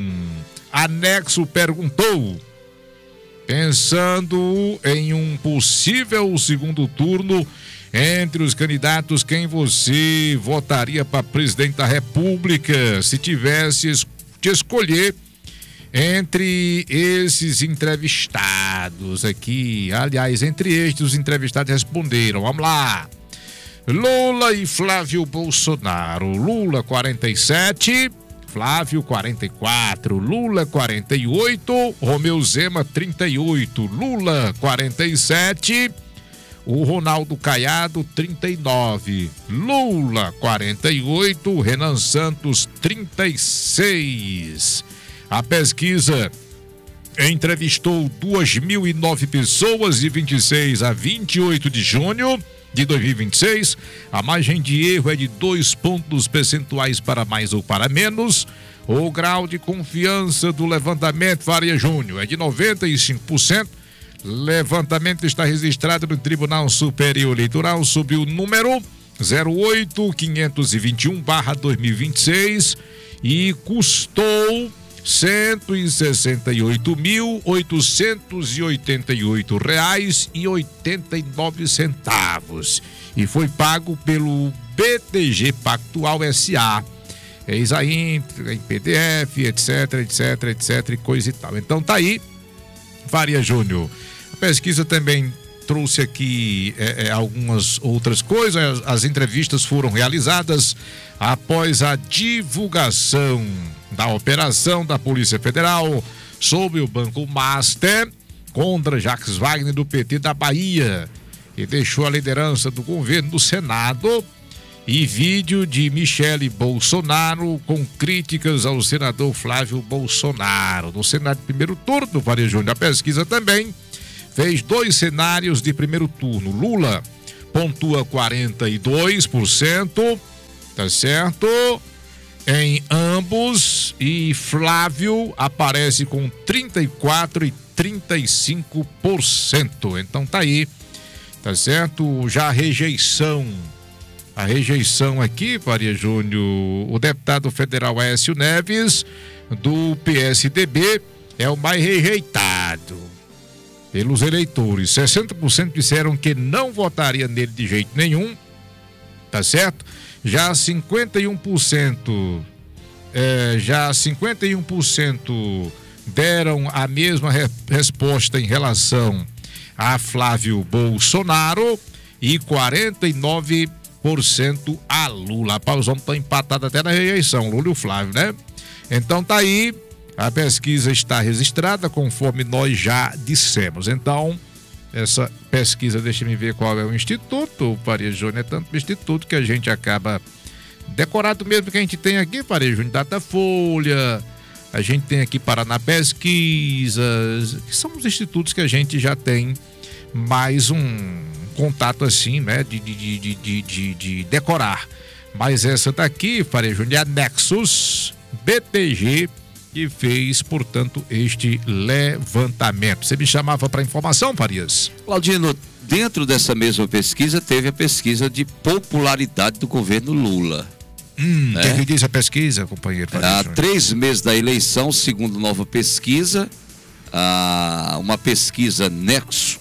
Anexo perguntou, pensando em um possível segundo turno entre os candidatos, quem você votaria para presidente da República se tivesse de escolher entre esses entrevistados aqui? Aliás, entre estes, os entrevistados responderam. Vamos lá. Lula e Flávio Bolsonaro. Lula quarenta e sete, Flávio quarenta e quatro, Lula quarenta e oito, Romeu Zema trinta e oito, Lula quarenta e sete, o Ronaldo Caiado trinta e nove, Lula quarenta e oito, Renan Santos trinta e seis. A pesquisa entrevistou duas mil e nove pessoas de vinte e seis a vinte e oito de junho de dois mil e vinte e seis. A margem de erro é de dois pontos percentuais para mais ou para menos. O grau de confiança do levantamento, Faria Júnior, é de noventa e cinco por cento. Levantamento está registrado no Tribunal Superior Eleitoral sob o número zero oito quinhentos e vinte e um barra dois mil e vinte e seis e custou cento e sessenta e oito mil oitocentos e oitenta e oito reais e oitenta e nove centavos e foi pago pelo B T G Pactual S A. Eis aí em P D F, etc, etc, etc e coisa e tal. Então tá aí, Faria Júnior. A pesquisa também trouxe aqui é, é, algumas outras coisas. As, as entrevistas foram realizadas após a divulgação da operação da Polícia Federal sobre o Banco Master, contra Jacques Wagner do P T da Bahia, que deixou a liderança do governo do Senado, e vídeo de Michele Bolsonaro com críticas ao senador Flávio Bolsonaro. No Senado de primeiro turno, Faria Júnior, a pesquisa também fez dois cenários de primeiro turno. Lula pontua quarenta e dois por cento, tá certo? Em ambos, e Flávio aparece com trinta e quatro por cento e trinta e cinco por cento. Então tá aí, tá certo? Já a rejeição, a rejeição aqui, Faria Júnior, o deputado federal Aécio Neves, do P S D B, é o mais rejeitado pelos eleitores. sessenta por cento disseram que não votaria nele de jeito nenhum, tá certo? Já cinquenta e um por cento, é, já cinquenta e um por cento deram a mesma re- resposta em relação a Flávio Bolsonaro e quarenta e nove por cento a Lula. Rapaz, os homens estão empatados até na rejeição, Lula e o Flávio, né? Então tá aí, a pesquisa está registrada conforme nós já dissemos. Então, essa pesquisa, deixa eu ver qual é o instituto, o Faria Júnior, é tanto o instituto que a gente acaba decorado mesmo que a gente tem aqui, Faria Júnior, Datafolha, a gente tem aqui Paraná Pesquisas, que são os institutos que a gente já tem mais um contato assim, né, de, de, de, de, de, de decorar. Mas essa daqui, Faria Júnior, é a Nexus B T G, que fez, portanto, este levantamento. Você me chamava para informação, Farias? Claudino, dentro dessa mesma pesquisa, teve a pesquisa de popularidade do governo Lula. Hum, o né? que, é que diz a pesquisa, companheiro? Há três meses da eleição, segundo nova pesquisa, ah, uma pesquisa Nexo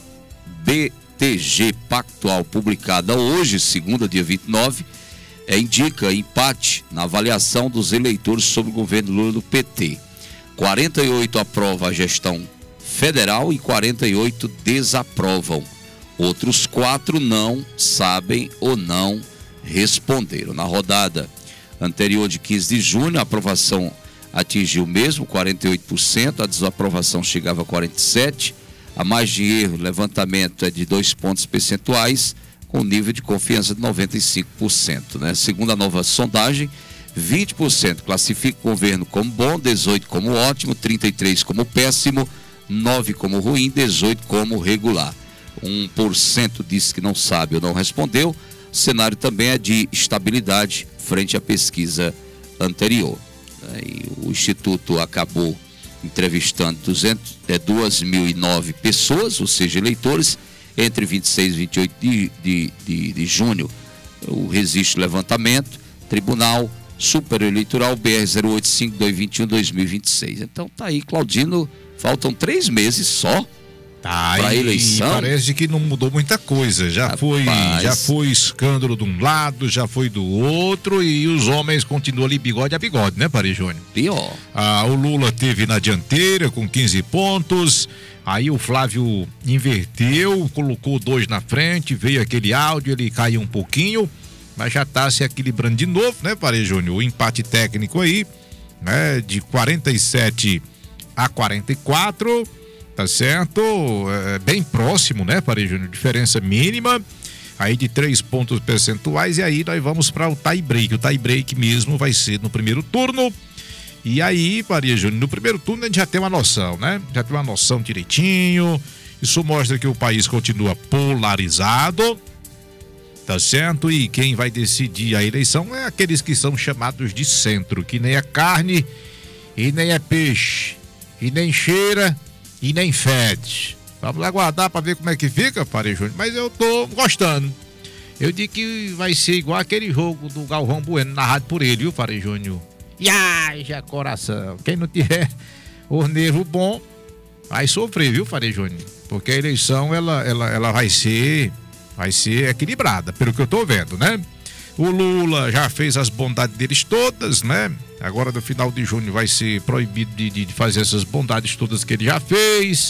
B T G Pactual, publicada hoje, segunda, dia vinte e nove, é, indica empate na avaliação dos eleitores sobre o governo Lula do P T. quarenta e oito aprovam a gestão federal e quarenta e oito desaprovam. Outros quatro não sabem ou não responderam. Na rodada anterior de quinze de junho, a aprovação atingiu mesmo quarenta e oito por cento, a desaprovação chegava a quarenta e sete por cento. A margem de erro, levantamento é de dois pontos percentuais, com nível de confiança de noventa e cinco por cento. Né? Segundo a nova sondagem, vinte por cento classifica o governo como bom, dezoito por cento como ótimo, trinta e três por cento como péssimo, nove por cento como ruim, dezoito por cento como regular. um por cento disse que não sabe ou não respondeu. O cenário também é de estabilidade frente à pesquisa anterior. E o Instituto acabou entrevistando duzentos, é, duas mil e nove pessoas, ou seja, eleitores, entre vinte e seis e vinte e oito de, de, de, de junho. O resiste levantamento, Tribunal Superior Eleitoral B R zero oito cinco dois dois um dois mil e vinte e seis. Então tá aí, Claudino, faltam três meses só tá, para a eleição. Parece que não mudou muita coisa. Já Rapaz, foi, já foi escândalo de um lado, já foi do outro, e os homens continuam ali bigode a bigode, né, Faria Júnior? Pior. Ah, o Lula teve na dianteira com quinze pontos. Aí o Flávio inverteu, colocou dois na frente, veio aquele áudio, ele caiu um pouquinho, mas já está se equilibrando de novo, né, Faria Júnior? O empate técnico aí, né, de quarenta e sete a quarenta e quatro, tá certo? É bem próximo, né, Faria Júnior? Diferença mínima aí de três pontos percentuais, e aí nós vamos para o tie break. O tie break mesmo vai ser no primeiro turno. E aí, Faria Júnior, no primeiro turno a gente já tem uma noção, né? Já tem uma noção direitinho. Isso mostra que o país continua polarizado, tá certo? E quem vai decidir a eleição é aqueles que são chamados de centro, que nem é carne e nem é peixe, e nem cheira e nem fede. Vamos aguardar para ver como é que fica, Faria Júnior, mas eu tô gostando. Eu digo que vai ser igual aquele jogo do Galvão Bueno, narrado por ele, viu, Faria Júnior? E haja coração. Quem não tiver o nervo bom vai sofrer, viu, Faria Júnior? Porque a eleição ela, ela, ela vai ser vai ser equilibrada, pelo que eu tô vendo, né? O Lula já fez as bondades deles todas, né? Agora no final de junho vai ser proibido de, de fazer essas bondades todas que ele já fez.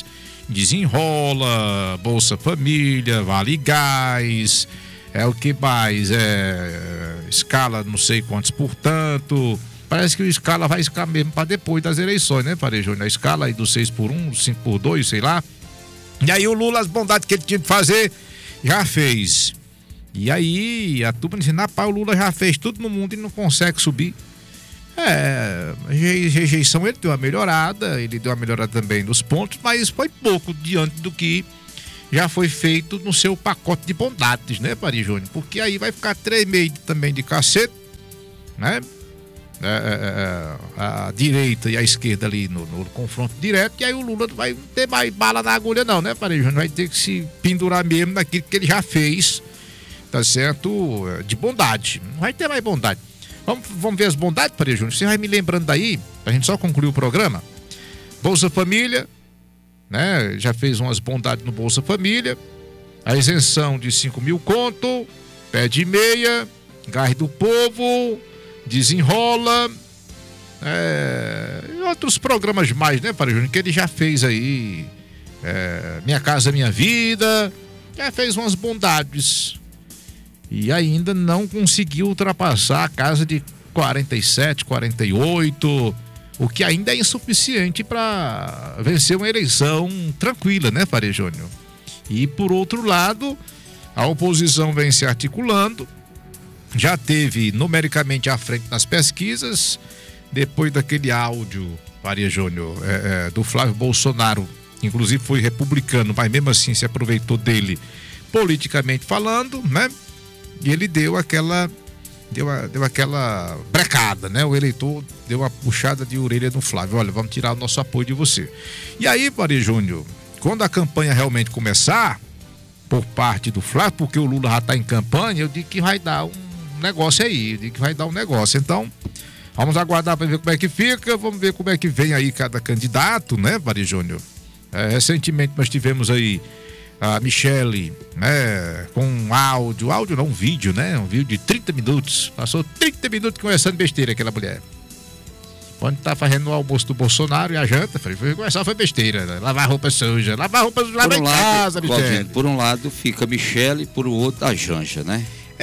Desenrola, Bolsa Família, Vale Gás, é o que mais? É escala não sei quantos por tanto. Parece que o escala vai ficar mesmo para depois das eleições, né, Faria Júnior? A escala aí do seis por um, cinco por dois, sei lá. E aí o Lula, as bondades que ele tinha de fazer, já fez. E aí a turma dizendo, rapaz, o Lula já fez tudo no mundo e não consegue subir. É, rejeição ele deu uma melhorada, ele deu uma melhorada também nos pontos, mas foi pouco diante do que já foi feito no seu pacote de bondades, né, Paris Júnior? Porque aí vai ficar três meses também de cacete, né? É, é, a direita e a esquerda ali no, no confronto direto, e aí o Lula não vai ter mais bala na agulha não, né, Paris Júnior? Vai ter que se pendurar mesmo naquilo que ele já fez, tá certo? De bondade, não vai ter mais bondade. Vamos, vamos ver as bondades, Paris Júnior? Você vai me lembrando daí, pra gente só concluir o programa. Bolsa Família, né? Já fez umas bondades no Bolsa Família, a isenção de cinco mil conto, pé de meia, gás do povo, desenrola, é, e outros programas mais, né, Paris Júnior, que ele já fez aí, é, Minha Casa Minha Vida, já fez umas bondades e ainda não conseguiu ultrapassar a casa de quarenta e sete, quarenta e oito, o que ainda é insuficiente para vencer uma eleição tranquila, né, Paris Júnior? E por outro lado, a oposição vem se articulando, já teve numericamente à frente nas pesquisas, depois daquele áudio, Paris Júnior, é, é, do Flávio Bolsonaro, inclusive foi republicano, mas mesmo assim se aproveitou dele politicamente falando, né? E ele deu aquela, deu, a, deu aquela brecada, né? O eleitor deu uma puxada de orelha no Flávio, olha, vamos tirar o nosso apoio de você. E aí, Paris Júnior, quando a campanha realmente começar, por parte do Flávio, porque o Lula já está em campanha, eu digo que vai dar um negócio aí, de que vai dar um negócio. Então, vamos aguardar para ver como é que fica, vamos ver como é que vem aí cada candidato, né, Paris Júnior? É, recentemente nós tivemos aí a Michele, né, com um áudio, áudio não, um vídeo, né, um vídeo de trinta minutos, passou trinta minutos conversando besteira aquela mulher. Quando tá fazendo o almoço do Bolsonaro e a janta, falei, foi começar, foi besteira, né? Lavar roupa suja, lavar roupa suja, lavar em casa, Michele. Por um lado fica a Michele, por outro a Janja, né?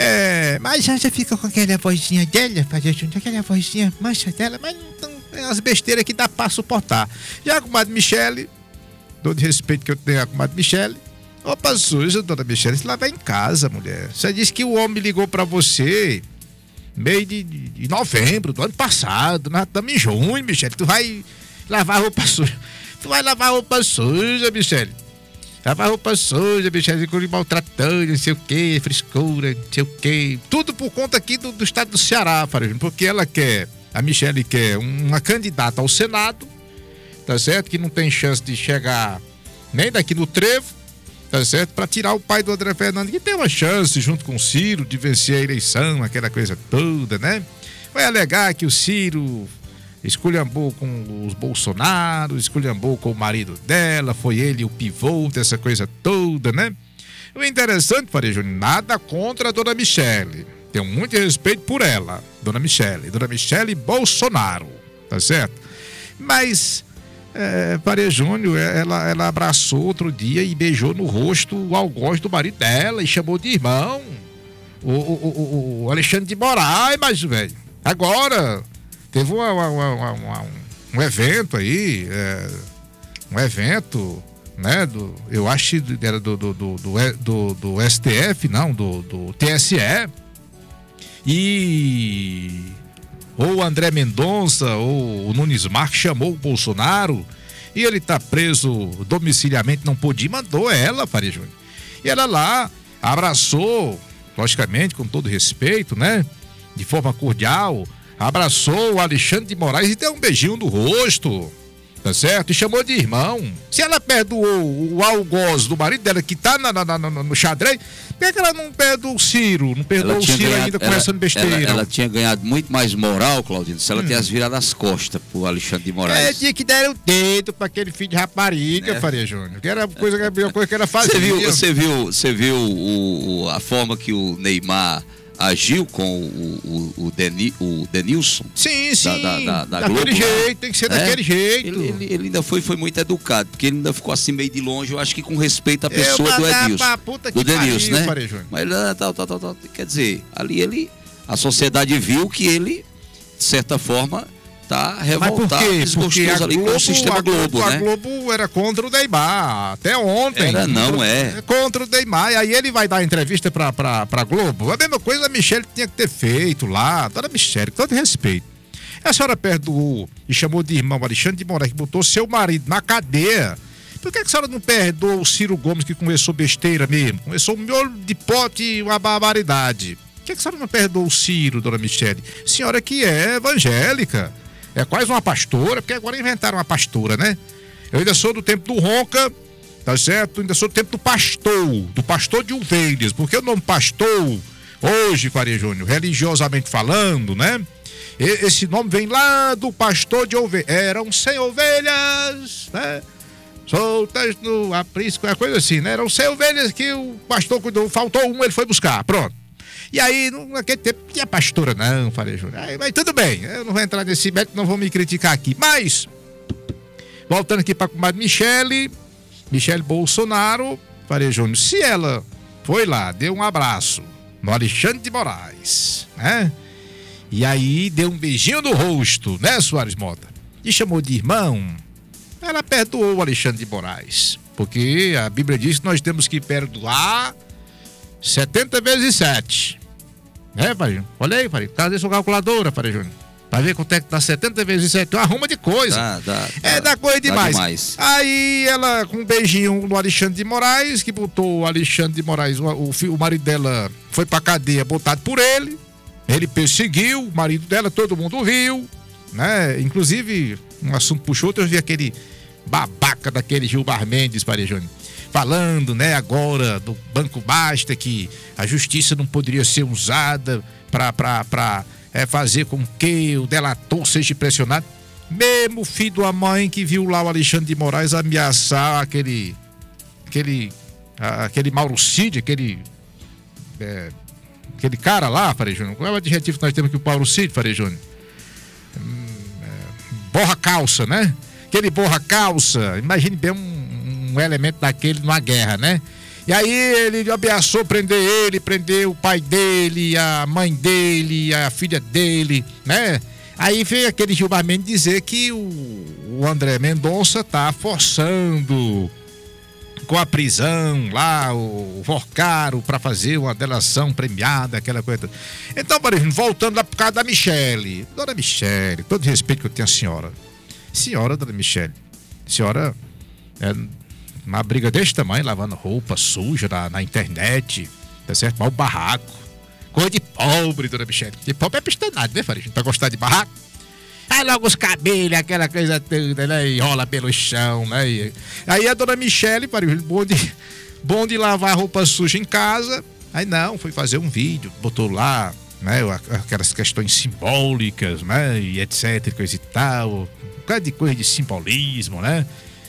É, mas a Janja fica com aquela vozinha dela, aquela vozinha mancha dela, mas não, é as besteiras que dá pra suportar. E a comadre Michele, todo respeito que eu tenho a comadre Michele, opa suja, dona Michele, você lava em casa, mulher. Você disse que o homem ligou pra você meio de, de, de novembro do ano passado, nós estamos em junho, Michele, tu vai lavar roupa suja, tu vai lavar roupa suja, Michele. Lavar roupa suja, Michele, ficou maltratando, não sei o que, frescura, não sei o que. Tudo por conta aqui do, do estado do Ceará, porque ela quer, a Michele quer uma candidata ao Senado, tá certo? Que não tem chance de chegar nem daqui no trevo, tá certo? Para tirar o pai do André Fernandes, que tem uma chance, junto com o Ciro, de vencer a eleição, aquela coisa toda, né? Vai alegar que o Ciro esculhambou com os Bolsonaro, esculhambou com o marido dela, foi ele o pivô dessa coisa toda, né? O interessante, Paris Júnior, nada contra a dona Michele. Tenho muito respeito por ela, dona Michele, dona Michele Bolsonaro, tá certo? Mas, é, Paris Júnior, ela, ela abraçou outro dia e beijou no rosto o algoz do marido dela e chamou de irmão, o, o, o, o Alexandre de Moraes, mas, velho, agora teve uma, uma, uma, uma, um evento aí, é, um evento, né, do, eu acho que era do, do, do, do, do S T F, não, do, do T S E, e ou o André Mendonça ou o Nunes Marques chamou o Bolsonaro e ele tá preso domiciliarmente, não podia, mandou ela, Paris Júnior. E ela lá abraçou, logicamente, com todo respeito, né, de forma cordial, abraçou o Alexandre de Moraes e deu um beijinho no rosto, tá certo? E chamou de irmão. Se ela perdoou o algoz do marido dela, que tá na, na, na, no xadrez, por que, que ela não perdoou o Ciro? Não perdoou o Ciro ganhado, ainda conversando besteira? Ela, ela tinha ganhado muito mais moral, Claudino, se ela hum. tivesse virado as costas pro Alexandre de Moraes. É, tinha que dar o dedo pra aquele filho de rapariga, é. Faria Júnior. Que era coisa, a coisa que ela fazia. Você viu, você viu, você viu o, o, a forma que o Neymar agiu com o, o, o, Deni, o Denilson? Sim, sim. Da, da, da, da daquele Globo, jeito, tem que ser é? daquele jeito. Ele, ele, ele ainda foi, foi muito educado, porque ele ainda ficou assim meio de longe, eu acho que com respeito à pessoa eu do Edilson. Puta do Denilson, né? Parei, Mas ele, tal, tal, tal, tal, quer dizer, ali ele, a sociedade viu que ele, de certa forma, está Mas revoltado, por quê? desgostoso Porque a ali Globo, com o sistema a Globo, Globo, a né? Globo era contra o Neymar, até ontem. Era, não é. Contra o Neymar, e aí ele vai dar entrevista pra, pra, pra Globo. A mesma coisa a Michele tinha que ter feito lá, dona Michele, com todo respeito. A senhora perdoou e chamou de irmão Alexandre de Moraes, que botou seu marido na cadeia. Por que, que a senhora não perdoou o Ciro Gomes, que começou besteira mesmo? Começou um miolo de pote e uma barbaridade. Por que, que a senhora não perdoou o Ciro, dona Michele? Senhora que é evangélica, é quase uma pastora, porque agora inventaram uma pastora, né? Eu ainda sou do tempo do Ronca, tá certo? Eu ainda sou do tempo do pastor, do pastor de ovelhas, porque o nome pastor, hoje, Faria Júnior, religiosamente falando, né? Esse nome vem lá do pastor de ovelhas. Eram cem ovelhas, né? Soltas no aprisco, é coisa assim, né? Eram cem ovelhas que o pastor cuidou, faltou uma, ele foi buscar, pronto. E aí, naquele tempo, não tinha pastora não, Faria Júnior. Aí, mas tudo bem, eu não vou entrar nesse método, não vou me criticar aqui. Mas, voltando aqui para a comadre Michele, Michele Bolsonaro, Faria Júnior, se ela foi lá, deu um abraço no Alexandre de Moraes, né? E aí deu um beijinho no rosto, né, Soares Mota? E chamou de irmão. Ela perdoou o Alexandre de Moraes. Porque a Bíblia diz que nós temos que perdoar setenta vezes sete. Né, Faria Júnior? Olha aí, Faria. Traz sua calculadora, Faria Júnior. Pra ver quanto é que dá setenta vezes sete. Uma arruma de coisa. Dá, dá, é, dá coisa dá demais. demais. Aí ela, com um beijinho no Alexandre de Moraes, que botou o Alexandre de Moraes, o, o, o marido dela foi pra cadeia, botado por ele. Ele perseguiu o marido dela, todo mundo viu, né? Inclusive, um assunto puxou outro, eu vi aquele babaca daquele Gilmar Mendes, Faria Júnior, falando, né, agora do Banco Basta, que a justiça não poderia ser usada para para para é, fazer com que o delator seja pressionado. Mesmo filho da mãe que viu lá o Alexandre de Moraes ameaçar aquele aquele aquele Mauro Cid, aquele é, aquele cara lá, Faria Júnior. Qual é o adjetivo que nós temos aqui, o Paulo Cid, Faria Júnior? Hum, é, borra calça, né? Aquele borra calça, imagine bem um, um elemento daquele numa guerra, né? E aí ele ameaçou prender ele, prender o pai dele, a mãe dele, a filha dele, né? Aí veio aquele Gilmar Mendes dizer que o, o André Mendonça tá forçando com a prisão lá, o Vorcaro, para fazer uma delação premiada, aquela coisa. Então, por exemplo, voltando lá por causa da Michele. Dona Michele, todo respeito que eu tenho à senhora. Senhora, dona Michele, senhora é uma briga desse tamanho, lavando roupa suja na, na internet, tá certo? Mal barraco. Coisa de pobre, dona Michele. De pobre é pistanado, né, Faria? Pra gostar de barraco. Aí logo os cabelos, aquela coisa toda, né? E rola pelo chão, né? E aí a dona Michele, bom de, bom de lavar roupa suja em casa. Aí não, foi fazer um vídeo, botou lá, né? Aquelas questões simbólicas, né? E etc, coisa e tal. Um bocado de coisa de simbolismo, né?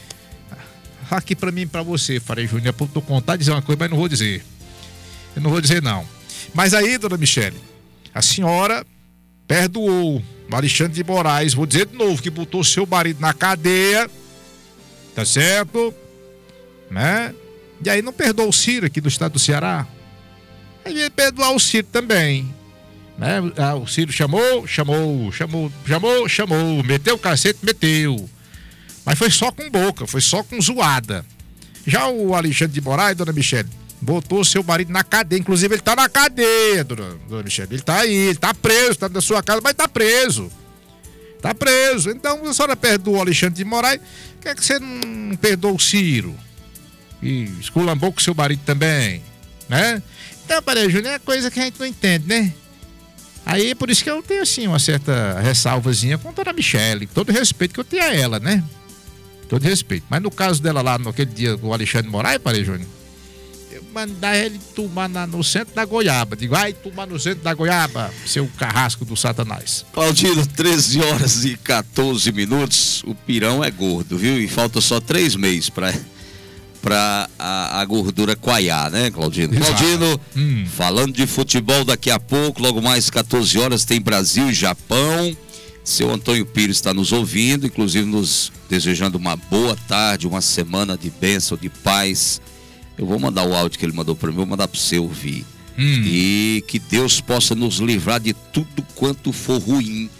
Aqui pra mim e pra você, Faria Júnior, eu tô contar dizer uma coisa, mas não vou dizer. Eu não vou dizer não. Mas aí, dona Michele, a senhora perdoou o Alexandre de Moraes, vou dizer de novo, que botou seu marido na cadeia, tá certo? Né? E aí não perdoou o Ciro aqui do estado do Ceará. Aí ia perdoar o Ciro também, né? Ah, o Ciro chamou, chamou, chamou, chamou, chamou, meteu o cacete, meteu. Mas foi só com boca, foi só com zoada. Já o Alexandre de Moraes, dona Michele, botou seu marido na cadeia. Inclusive, ele tá na cadeia, dona, dona Michele. Ele tá aí, ele tá preso, tá na sua casa, mas tá preso. Tá preso. Então, a senhora perdoou o Alexandre de Moraes. Por que é que você não perdoou o Ciro? E esculambou com seu marido também, né? Então, Faria Júnior, é coisa que a gente não entende, né? Aí, por isso que eu tenho, assim, uma certa ressalvazinha com a dona Michele. Todo respeito que eu tenho a ela, né? Todo respeito. Mas no caso dela lá, naquele dia, com o Alexandre de Moraes, Faria Júnior, mandar ele tomar na, no centro da goiaba. Digo, vai tomar no centro da goiaba, seu carrasco do Satanás. Claudino, treze horas e quatorze minutos. O pirão é gordo, viu? E falta só três meses para para a, a gordura coalhar, né, Claudino? Exato. Claudino, hum. falando de futebol daqui a pouco, logo mais quatorze horas tem Brasil e Japão. Seu Antônio Pires está nos ouvindo, inclusive nos desejando uma boa tarde, uma semana de bênção, de paz. Eu vou mandar o áudio que ele mandou para mim, vou mandar para você ouvir. Hum. E que Deus possa nos livrar de tudo quanto for ruim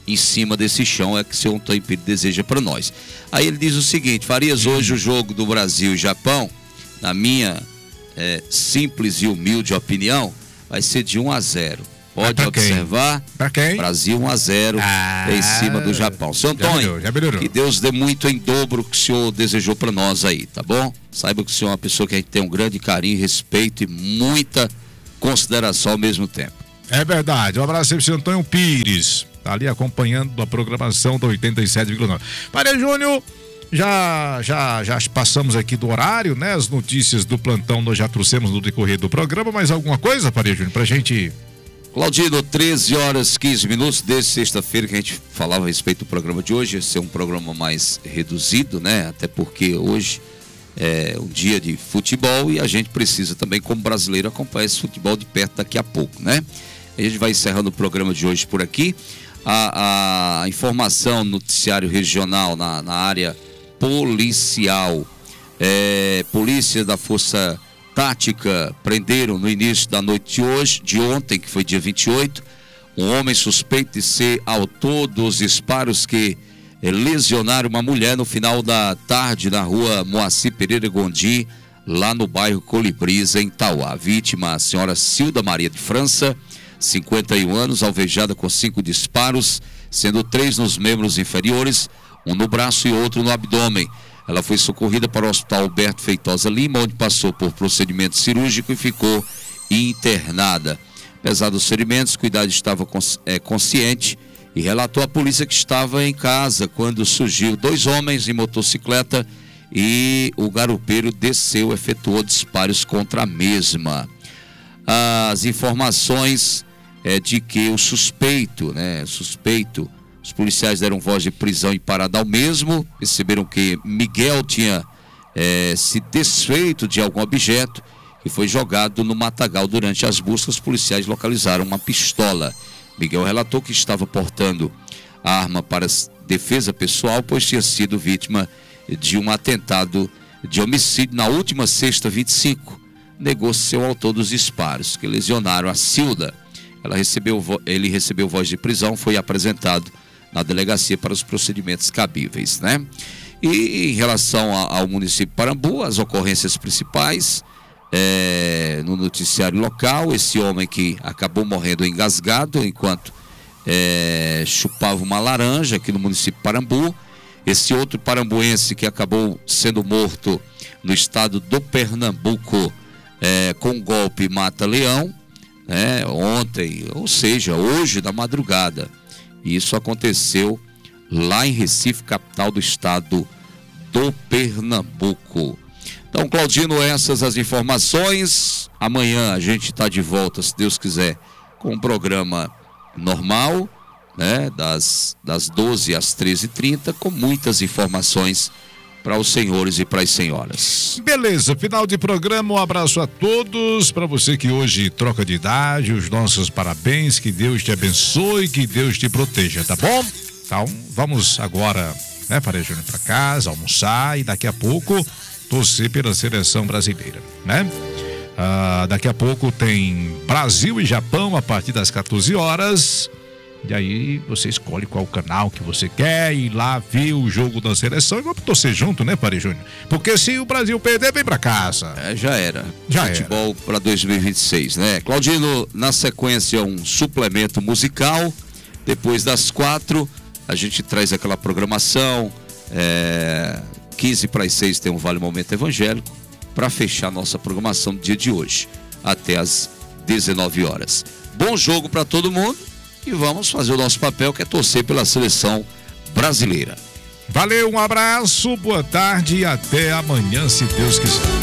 em cima desse chão é que o senhor Antônio Pires deseja para nós. Aí ele diz o seguinte: Farias, hoje o jogo do Brasil e Japão, na minha é, simples e humilde opinião, vai ser de um a zero. Pode observar, pra quem? Brasil um a zero ah, em cima do Japão. Seu Antônio, já melhorou, já que Deus dê muito em dobro o que o senhor desejou para nós aí, tá bom? Saiba que o senhor é uma pessoa que a gente tem um grande carinho, respeito e muita consideração ao mesmo tempo. É verdade. Um abraço para o senhor Antônio Pires, tá ali acompanhando a programação da oitenta e sete vírgula nove. Maria Júnior, já, já, já passamos aqui do horário, né? As notícias do plantão nós já trouxemos no decorrer do programa. Mais alguma coisa, Maria Júnior, pra gente... Claudino, treze horas e quinze minutos, desde sexta-feira que a gente falava a respeito do programa de hoje. Esse é um programa mais reduzido, né? Até porque hoje é um dia de futebol e a gente precisa também, como brasileiro, acompanhar esse futebol de perto daqui a pouco, né? A gente vai encerrando o programa de hoje por aqui. A, a informação noticiário regional na, na área policial. É, polícia da Força Tática prenderam no início da noite de hoje, de ontem, que foi dia vinte e oito, um homem suspeito de ser autor dos disparos que eh, lesionaram uma mulher no final da tarde na rua Moacir Pereira Gondi, lá no bairro Colibris, em Tauá. A vítima, a senhora Cilda Maria de França, cinquenta e um anos, alvejada com cinco disparos, sendo três nos membros inferiores, um no braço e outro no abdômen. Ela foi socorrida para o Hospital Alberto Feitosa Lima, onde passou por procedimento cirúrgico e ficou internada. Apesar dos ferimentos, cuidado estava é, consciente e relatou à polícia que estava em casa quando surgiu dois homens em motocicleta e o garupeiro desceu e efetuou disparos contra a mesma. As informações é de que o suspeito, né, suspeito, os policiais deram voz de prisão em parada ao mesmo, perceberam que Miguel tinha é, se desfeito de algum objeto que foi jogado no matagal. Durante as buscas, os policiais localizaram uma pistola. Miguel relatou que estava portando a arma para defesa pessoal, pois tinha sido vítima de um atentado de homicídio na última sexta, vinte e cinco. Negou ser o autor dos disparos que lesionaram a Cilda. Ela recebeu, ele recebeu voz de prisão, foi apresentado na delegacia para os procedimentos cabíveis, né? E em relação a, ao município de Parambu, as ocorrências principais é, no noticiário local, esse homem que acabou morrendo engasgado enquanto é, chupava uma laranja aqui no município de Parambu, esse outro parambuense que acabou sendo morto no estado do Pernambuco é, com golpe mata-leão, né, ontem, ou seja, hoje da madrugada. Isso aconteceu lá em Recife, capital do estado do Pernambuco. Então, Claudino, essas as informações. Amanhã a gente está de volta, se Deus quiser, com um programa normal, né, das, das doze às treze e trinta, com muitas informações para os senhores e para as senhoras. Beleza, final de programa, um abraço a todos, para você que hoje troca de idade, os nossos parabéns, que Deus te abençoe, que Deus te proteja, tá bom? Então, vamos agora, né, Faria Júnior, para casa, almoçar e daqui a pouco torcer pela seleção brasileira, né? Ah, daqui a pouco tem Brasil e Japão a partir das quatorze horas. E aí você escolhe qual canal que você quer ir lá ver o jogo da seleção e vamos torcer junto, né, Faria Júnior? Porque se o Brasil perder, vem pra casa. É, já era. Já Futebol para dois mil e vinte e seis, né? Claudino, na sequência um suplemento musical. Depois das quatro, a gente traz aquela programação. É, quinze para as seis tem um Vale Momento Evangélico para fechar nossa programação do dia de hoje, até às dezenove horas. Bom jogo para todo mundo. E vamos fazer o nosso papel, que é torcer pela seleção brasileira. Valeu, um abraço, boa tarde e até amanhã, se Deus quiser.